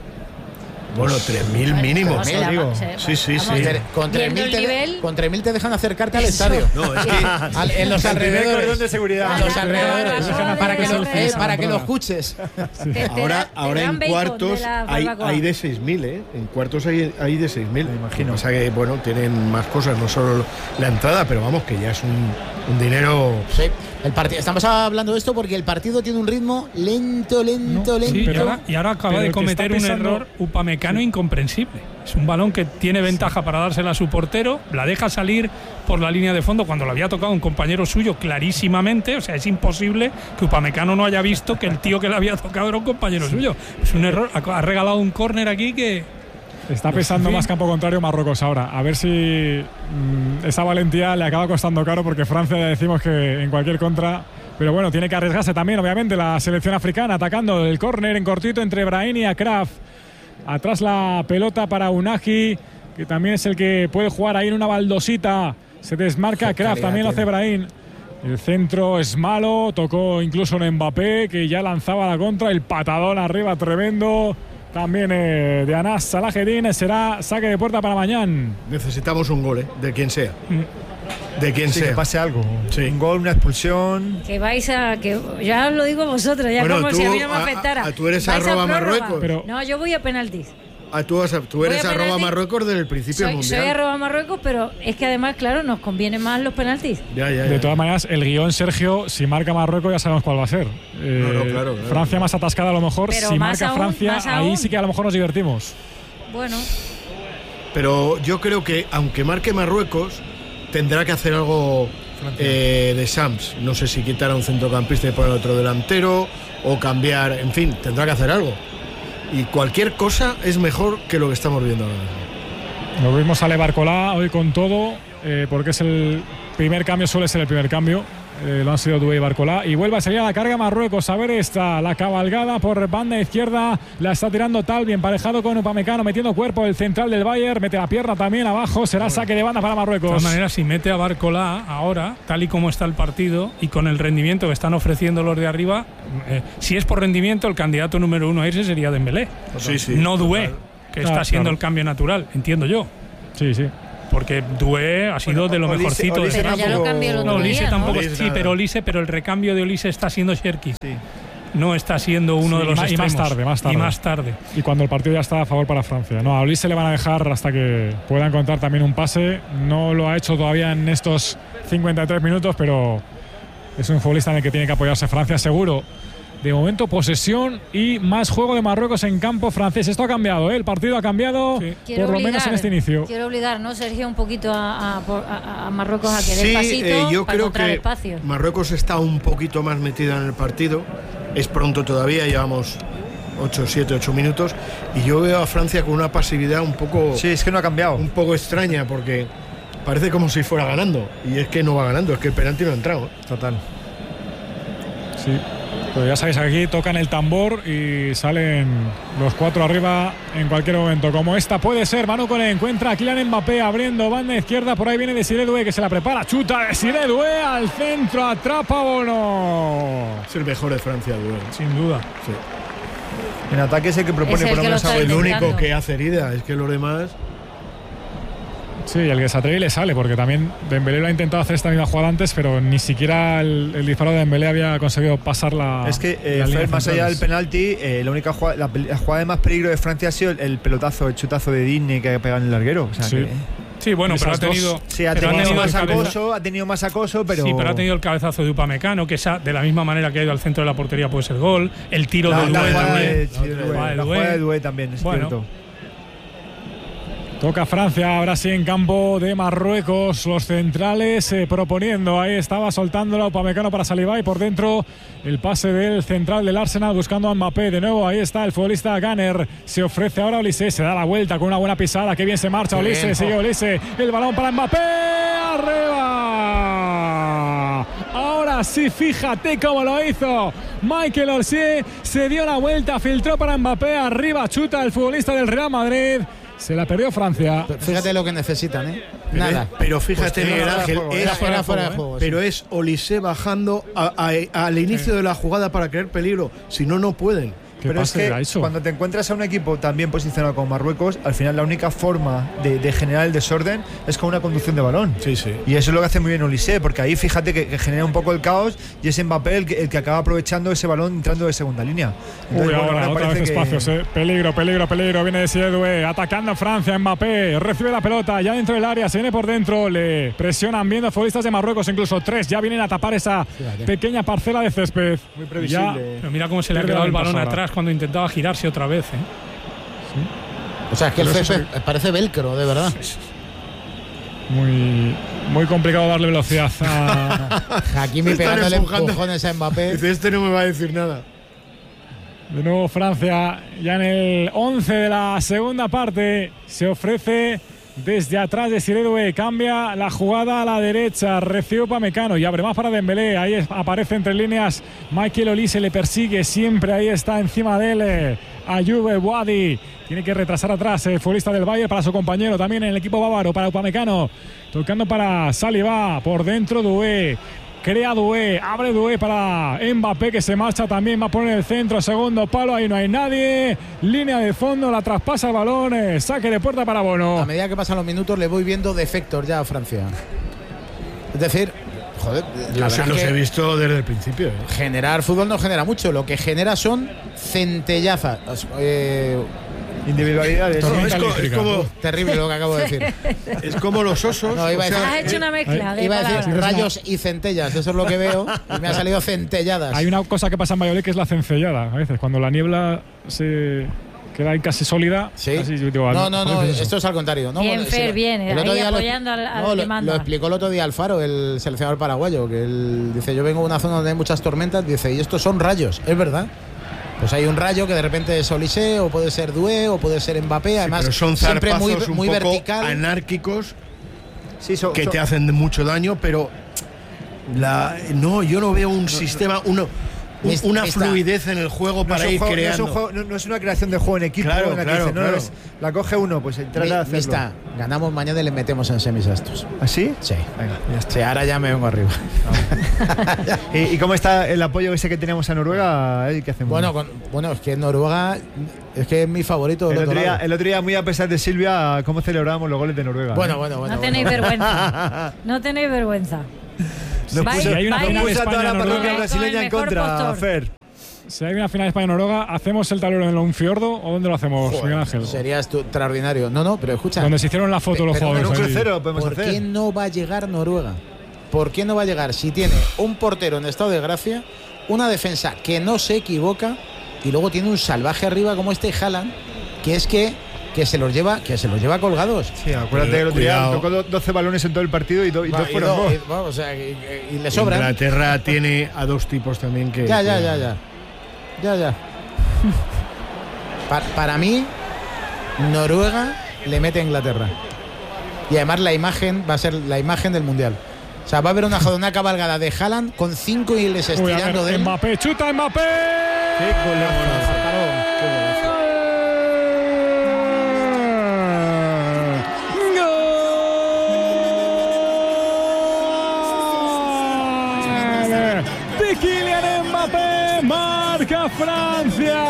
Bueno, tres mil mínimo. No, ¿no? digo. Sí, sí, sí. Con tres mil te, te dejan acercarte al estadio. No, es que al, en los alrededores. Cordón de seguridad. En los alrededores. Para que lo, eh, para que lo escuches. Sí. Ahora, ahora en cuartos hay, hay de seis mil, ¿eh? En cuartos hay, hay de seis mil. Me imagino. O sea que, bueno, tienen más cosas, no solo la entrada, pero vamos, que ya es un, un dinero... Sí. El partido, estamos hablando de esto porque el partido tiene un ritmo lento, lento, no, lento. Sí, pero ahora, y ahora acaba de cometer un error Upamecano sí. incomprensible. Es un balón que tiene ventaja sí. para dársela a su portero, la deja salir por la línea de fondo cuando le había tocado un compañero suyo clarísimamente. O sea, es imposible que Upamecano no haya visto que el tío que le había tocado era un compañero sí. suyo. Es un error. Ha regalado un córner aquí que... Está pesando más campo contrario Marruecos ahora. A ver si mmm, esa valentía le acaba costando caro, porque Francia ya decimos que en cualquier contra... Pero bueno, tiene que arriesgarse también, obviamente, la selección africana, atacando el córner en cortito entre Brahim y Akraf. Atrás la pelota para Unagi, que también es el que puede jugar ahí en una baldosita. Se desmarca Akraf, también lo hace Brahim. El centro es malo, tocó incluso en Mbappé, que ya lanzaba la contra. El patadón arriba tremendo. También eh, de Anas Salahedin, será saque de puerta para mañana. Necesitamos un gol, ¿eh? De quien sea. Mm. De quien sí, sea. Que pase algo. Sí. Un gol, una expulsión. Que vais a. Que ya os lo digo vosotros, ya bueno, como tú, si a mí no me afectara. A, a, tú eres arroba Marruecos. Pero, no, yo voy a penaltis. Ah, tú, vas a, tú eres Voy a arroba penalti. Marruecos desde el principio Soy, del soy Mundial. arroba Marruecos, pero es que además, claro, nos convienen más los penaltis. Ya, ya, ya. De todas maneras, el guión, Sergio, si marca Marruecos ya sabemos cuál va a ser. Eh, No, no, claro, claro. Francia más atascada a lo mejor. Pero si más marca aún, Francia, más ahí aún. sí que a lo mejor nos divertimos. Bueno, Pero yo creo que, aunque marque Marruecos, tendrá que hacer algo eh, de Sams. No sé si quitar a un centrocampista y poner otro delantero, o cambiar, en fin, tendrá que hacer algo. Y cualquier cosa es mejor que lo que estamos viendo ahora mismo. Lo mismo sale Barcolá hoy con todo, eh, porque es el primer cambio, suele ser el primer cambio. Eh, lo han sido Doué y Barcolá. Y vuelve a salir a la carga Marruecos. A ver esta, la cabalgada por banda izquierda. La está tirando Talbi, emparejado con Upamecano, metiendo cuerpo el central del Bayern. Mete la pierna también abajo. Será saque de banda para De Marruecos. todas maneras, si mete a Barcolá ahora, tal y como está el partido y con el rendimiento que están ofreciendo los de arriba, eh, si es por rendimiento, el candidato número uno a irse sería Dembélé. Sí, sí, no Doué, total. que Claro, está siendo claro. el cambio natural, entiendo yo. Sí, sí. Porque Doué ha sido Bueno, de lo Olise- mejorcito. Olise de pero ya lo cambió el otro No, Olise día, ¿no? tampoco. Olise Sí, nada. pero Olise, pero el recambio de Olise está siendo Cherki. Sí. No está siendo uno Sí, de los y más- y más extremos. tarde, más tarde. Y más tarde. Y cuando el partido ya está a favor para Francia. No, a Olise se le van a dejar hasta que pueda encontrar también un pase. No lo ha hecho todavía en estos cincuenta y tres minutos, pero es un futbolista en el que tiene que apoyarse Francia, seguro. De momento, posesión y más juego de Marruecos en campo francés. Esto ha cambiado, ¿eh? El partido ha cambiado, quiero por lo obligar, menos en este inicio. Quiero obligar, ¿no, Sergio, un poquito a, a- a- a Marruecos a que dé Sí, el pasito eh, yo para creo encontrar que espacio? Marruecos está un poquito más metida en el partido. Es pronto todavía, llevamos ocho, siete, ocho minutos. Y yo veo a Francia con una pasividad un poco. Sí, es que no ha cambiado. Un poco extraña, porque parece como si fuera ganando. Y es que no va ganando, es que el penalti no ha entrado. Total. Sí. Pero ya sabéis, aquí tocan el tambor y salen los cuatro arriba en cualquier momento. Como esta puede ser, Manu Koné encuentra a Kylian Mbappé abriendo banda izquierda. Por ahí viene Desiré Doué, que se la prepara. Chuta Desiré Doué al centro, atrapa Bono. Es el mejor de Francia, Doué. Sin duda. Sí. En ataque es el que propone Es el por lo que lo menos está algo. El intentando. único que hace herida, es que los demás. Sí, el que se atreve y le sale, porque también Dembélé lo ha intentado hacer esta misma jugada antes, pero ni siquiera el, el disparo de Dembélé había conseguido pasar la. Es que, eh, la línea Fer, más allá del centrales. penalti, eh, la única jugada, la, la jugada de más peligro de Francia ha sido el, el pelotazo, el chutazo de Disney que ha pegado en el larguero. O sea Sí. que- Sí, bueno, pero ha Esas dos- tenido. sí, ha pero ha tenido tenido más el cabeza- acoso, ha tenido más acoso, pero. Sí, pero ha tenido el cabezazo de Upamecano, que esa, de la misma manera que ha ido al centro de la portería puede ser gol. El tiro la, de la Doué jugada también. de, sí, de La Doué, jugada de la Doué. jugada de Doué también, es Bueno. cierto. Toca Francia, ahora sí en campo de Marruecos, los centrales eh, proponiendo, ahí estaba soltándolo Upamecano para Saliba y por dentro el pase del central del Arsenal buscando a Mbappé, de nuevo ahí está el futbolista Gunner, se ofrece ahora Olise, se da la vuelta con una buena pisada, que bien se marcha Qué Olise, bien. sigue Olise, el balón para Mbappé, arriba, ahora sí fíjate cómo lo hizo Michael Olise, se dio la vuelta, filtró para Mbappé, arriba chuta el futbolista del Real Madrid. Se la perdió Francia. Fíjate lo que necesitan, ¿eh? Pero Nada. es- Pero fíjate, Pues Miguel era Ángel, fuera de es, juego, era fuera de juego, sí. pero es Olise bajando a- a- al inicio de la jugada para crear peligro. Si no, no pueden. Pero es que cuando te encuentras a un equipo tan bien posicionado como Marruecos, al final la única forma de, de generar el desorden es con una conducción de balón. Sí, sí. Y eso es lo que hace muy bien Olise, porque ahí fíjate que, que genera un poco el caos y es Mbappé el que, el que acaba aprovechando ese balón entrando de segunda línea. Uy, Entonces, bueno, ahora, ahora otra parece vez que- espacios, eh. Peligro, peligro, peligro. Viene de Doué, atacando a Francia, Mbappé. Recibe la pelota ya dentro del área, se viene por dentro. Le presionan viendo futbolistas de Marruecos, incluso tres. Ya vienen a tapar esa pequeña parcela de césped. Muy Ya Pero mira cómo se le ha pierde quedado la el balón ventaja ahora. atrás cuando intentaba girarse otra vez. ¿eh? O sea, es que el Pero eso césped parece velcro, de verdad. Muy, muy complicado darle velocidad a. Hakimi Están pegándole empujando. empujones a Mbappé. Dice, este no me va a decir nada. De nuevo Francia, ya en el once de la segunda parte, se ofrece desde atrás de Doué, cambia la jugada a la derecha, recibe Upamecano y abre más para Dembélé, ahí es- aparece entre líneas Michael Olise, le persigue siempre, ahí está encima de él Ayoub Wadi, tiene que retrasar atrás el futbolista del Bayern para su compañero, también en el equipo bávaro, para Upamecano, tocando para Saliba, por dentro Doué. Crea Doué, abre Doué para Mbappé que se marcha también, va a poner el centro, segundo palo, ahí no hay nadie, línea de fondo, la traspasa el balón, eh, saque de puerta para Bono. A medida que pasan los minutos le voy viendo defectos ya a Francia. Es decir, joder, la Los, verdad los que he visto desde el principio. ¿eh? generar fútbol no genera mucho, lo que genera son centellazas. Eh, Individualidades. No, es, co- es como terrible lo que acabo de decir. Es como los osos. No, iba a o sea, Has hecho una mezcla de Iba a decir palabras. rayos y centellas, eso es lo que veo, y me ha salido centelladas. Hay una cosa que pasa en Valladolid que es la cencellada. A veces, cuando la niebla se queda ahí casi sólida. Sí. Casi, yo digo, No, no, no, eso. esto es al contrario. No, Bien, Bueno, Fer, lo- bien, el otro ahí día lo- apoyando al, al no, que lo, manda. lo explicó el otro día Alfaro, el seleccionador paraguayo, que él dice, yo vengo de una zona donde hay muchas tormentas, dice, y estos son rayos, es verdad. Pues hay un rayo que de repente es Olise, o puede ser Doué, o puede ser Mbappé, además pero son siempre muy, zarpazos muy un poco vertical. anárquicos Sí, son- que son- te hacen mucho daño, pero la, no, yo no veo un sistema, uno, un- Mis- una mista. fluidez en el juego No para es un ir juego- no es un creando. juego- no- no es una creación de juego en equipo Claro, en la que claro, dice, no, claro. es- la coge uno, pues entrar Mi- a hacerlo. Mista, ganamos mañana y le metemos en semis a estos. ¿Así? Sí. Venga, ya está. Sí, ahora ya me vengo arriba. ¿Y, y cómo está el apoyo ese que teníamos a Noruega? Eh, ¿Qué hacemos? Bueno, con- bueno, es que Noruega es que es mi favorito. del el, otro otro día, lado. el otro día, muy a pesar de Silvia, cómo celebrábamos los goles de Noruega. Bueno, ¿eh? bueno, bueno. No bueno. tenéis vergüenza. No tenéis vergüenza. Nos Vais- puso, hay una vais- final puso a toda la España-Noruega. parroquia Con el brasileña en mejor contra, postor. Fer. Si hay una final España-Noruega, ¿hacemos el tablero en un fiordo o dónde lo hacemos, Joder, Miguel Ángel? sería estu- extraordinario. No, no, pero escucha. Donde se hicieron la foto los Pero- En un jugadores. ahí. crucero podemos ¿Por hacer. qué no va a llegar Noruega? ¿Por qué no va a llegar si tiene un portero en estado de gracia, una defensa que no se equivoca y luego tiene un salvaje arriba como este Haaland, que es que, que se los lleva que se los lleva colgados? Sí, acuérdate que el otro día Cuidado. tocó do- doce balones en todo el partido y, do- y Va, dos y fueron do- gol. y- bueno, o sea, y, y- y le sobran. Inglaterra tiene a dos tipos también que. Ya, ya, que- ya, ya. Ya, ya. Pa- para mí, Noruega le mete a Inglaterra. Y además la imagen va a ser la imagen del Mundial. O sea, va a haber una, una cabalgada de Haaland con cinco y les Uy, a ver, estirando de él. Mbappé, chuta Mbappé. Qué golazo. ¡Gol! De Kylian Mbappé, marca Francia.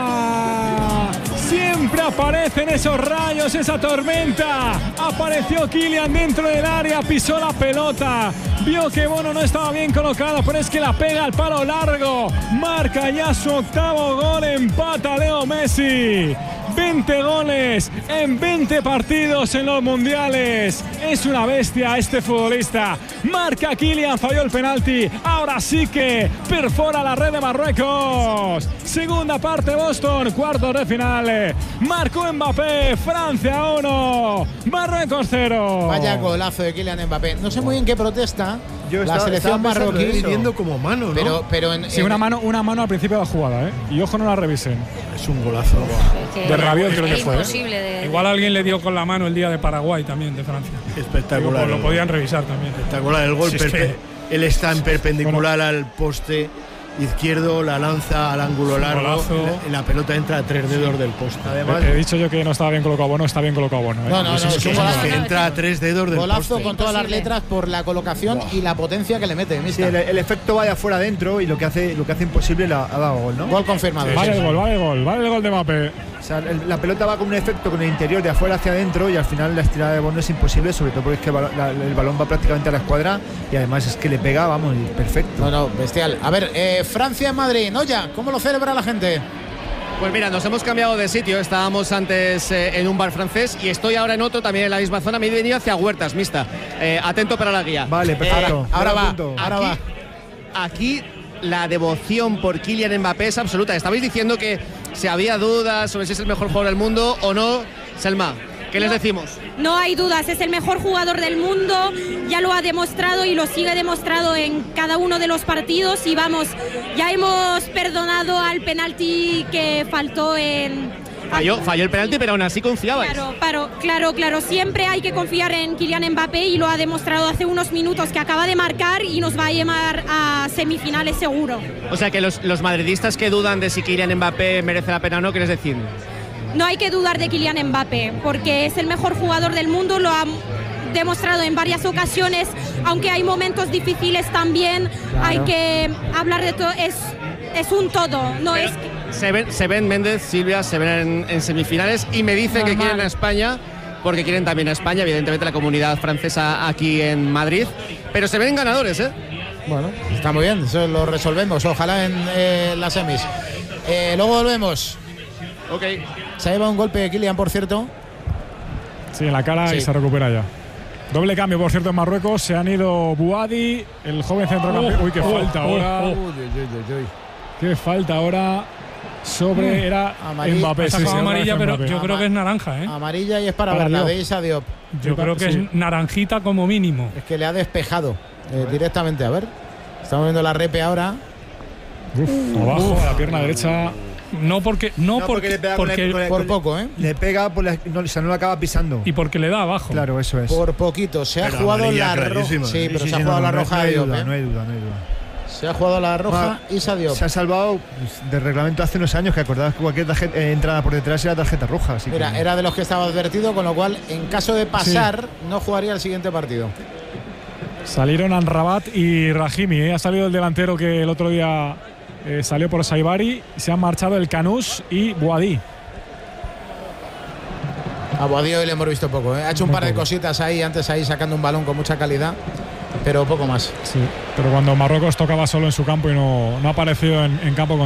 Siempre aparecen esos rayos, esa tormenta. Apareció Kylian dentro del área, pisó la pelota. Vio que Bono no estaba bien colocado, pero es que la pega al palo largo. Marca ya su octavo gol, empata Leo Messi. veinte goles en veinte partidos en los mundiales. Es una bestia este futbolista. Marca Kylian, falló el penalti. Ahora sí que perfora la red de Marruecos. Segunda parte Boston, cuartos de final. Marcó Mbappé, Francia uno, Marruecos cero. Vaya golazo de Kylian Mbappé. No sé muy bien qué protesta Yo la estaba- selección estaba pensando marroquí. eso. Viendo como mano, ¿no? Pero, pero en, Sí, en- una mano, una mano al principio de la jugada, ¿eh? Y ojo, no la revisen. Es un golazo. Que De Rabiot creo es que fue, ¿eh? imposible de- Igual alguien le dio con la mano el día de Paraguay también, de Francia. Espectacular. Digo, lo podían revisar también. Espectacular el gol. Sí, es perpe- que- Él está en perpendicular al poste izquierdo, la lanza al ángulo un largo golazo. y la, y la pelota entra a tres dedos del poste. Además, He dicho yo que no estaba bien colocado Bono, está bien colocado Bono. ¿eh? No, no, no, Pues es es que, un es golazo. que entra a tres dedos del Golazo poste. con todas las Imposible. letras por la colocación y la potencia que le mete. sí, Mista. el, el efecto vaya fuera adentro y lo que hace, lo que hace imposible la, ha dado gol, ¿no? Gol confirmado. Vale sí. el gol, vale el gol, vale el gol de Mbappé. O sea, el- la pelota va con un efecto con el interior de afuera hacia adentro y al final la estirada de Bono es imposible, sobre todo porque es que el, la- el balón va prácticamente a la escuadra y además es que le pega, vamos, y perfecto. No, no, bestial. A ver, eh, Francia en Madrid. Noya, ¿cómo lo celebra la gente? Pues mira, nos hemos cambiado de sitio. Estábamos antes eh, en un bar francés y estoy ahora en otro, también en la misma zona. Me he venido hacia Huertas, Mista. Eh, atento para la guía. Vale, perfecto. Eh, Ahora Yo va, apunto. ahora aquí, va. Aquí la devoción por Kylian Mbappé es absoluta. Estabais diciendo que si había dudas sobre si es el mejor jugador del mundo o no. Selma, ¿qué les decimos? No hay dudas, es el mejor jugador del mundo, ya lo ha demostrado y lo sigue demostrado en cada uno de los partidos y vamos, ya hemos perdonado al penalti que faltó en... Falló, falló el penalti, pero aún así confiabais. Claro, claro, claro, claro, siempre hay que confiar en Kylian Mbappé y lo ha demostrado hace unos minutos que acaba de marcar y nos va a llevar a semifinales seguro. O sea que los, los madridistas que dudan de si Kylian Mbappé merece la pena o no, ¿qué les decir? No hay que dudar de Kylian Mbappé porque es el mejor jugador del mundo, lo ha demostrado en varias ocasiones, aunque hay momentos difíciles también, Claro. hay que hablar de todo, es, es un todo, no es... Se ven, se ven Méndez, Silvia, se ven en, en semifinales y me dicen que Normal. quieren a España porque quieren también a España, evidentemente la comunidad francesa aquí en Madrid, pero se ven ganadores, ¿eh? Bueno, está muy bien, eso lo resolvemos. Ojalá en eh, las semis. Eh, luego volvemos. Ok. Se ha llevado un golpe de Kylian, por cierto. Sí, en la cara, sí. Y se recupera ya. Doble cambio, por cierto, en Marruecos. Se han ido Buadi, el joven centrocampista. Uy, qué oh, falta oh, ahora. Oh, oh. Uy, uy, uy, uy. Qué falta ahora sobre. Era Amarilla, Mbappé. Sí, sí, amarilla, pero Mbappé. Yo creo que es naranja, ¿eh? Amarilla y es para, para verla, de Issa Diop. Yo creo que sí. Es naranjita como mínimo. Es que le ha despejado eh, directamente. A ver. Estamos viendo la repe ahora. Uf, abajo, Uf. a la pierna derecha. No porque no, no porque, porque, le porque por, por poco, ¿eh? Le pega, por la, no, o sea, no lo acaba pisando. Y porque le da abajo. Claro, eso es. Por poquito. Se ha pero jugado la roja. Sí, sí, pero sí, se ha sí, jugado no, la roja no hay, de Diop. Duda, ¿eh? No hay duda, no hay duda. Se ha jugado la roja y Issa Diop. Se ha salvado del reglamento hace unos años que acordabas que cualquier tarjeta, eh, entrada por detrás era tarjeta roja. Así Mira, que... era de los que estaba advertido, con lo cual, en caso de pasar, sí. no jugaría el siguiente partido. Salieron Amrabat y Rahimi. ¿eh? Ha salido el delantero que el otro día eh, salió por Saibari. Se han marchado el Canús y Boadí. A Boadí hoy le hemos visto poco. ¿eh? Ha hecho un Muy par poco. de cositas ahí, antes ahí sacando un balón con mucha calidad, pero poco más. Sí, pero cuando Marruecos tocaba solo en su campo y no, no ha aparecido en, en campo con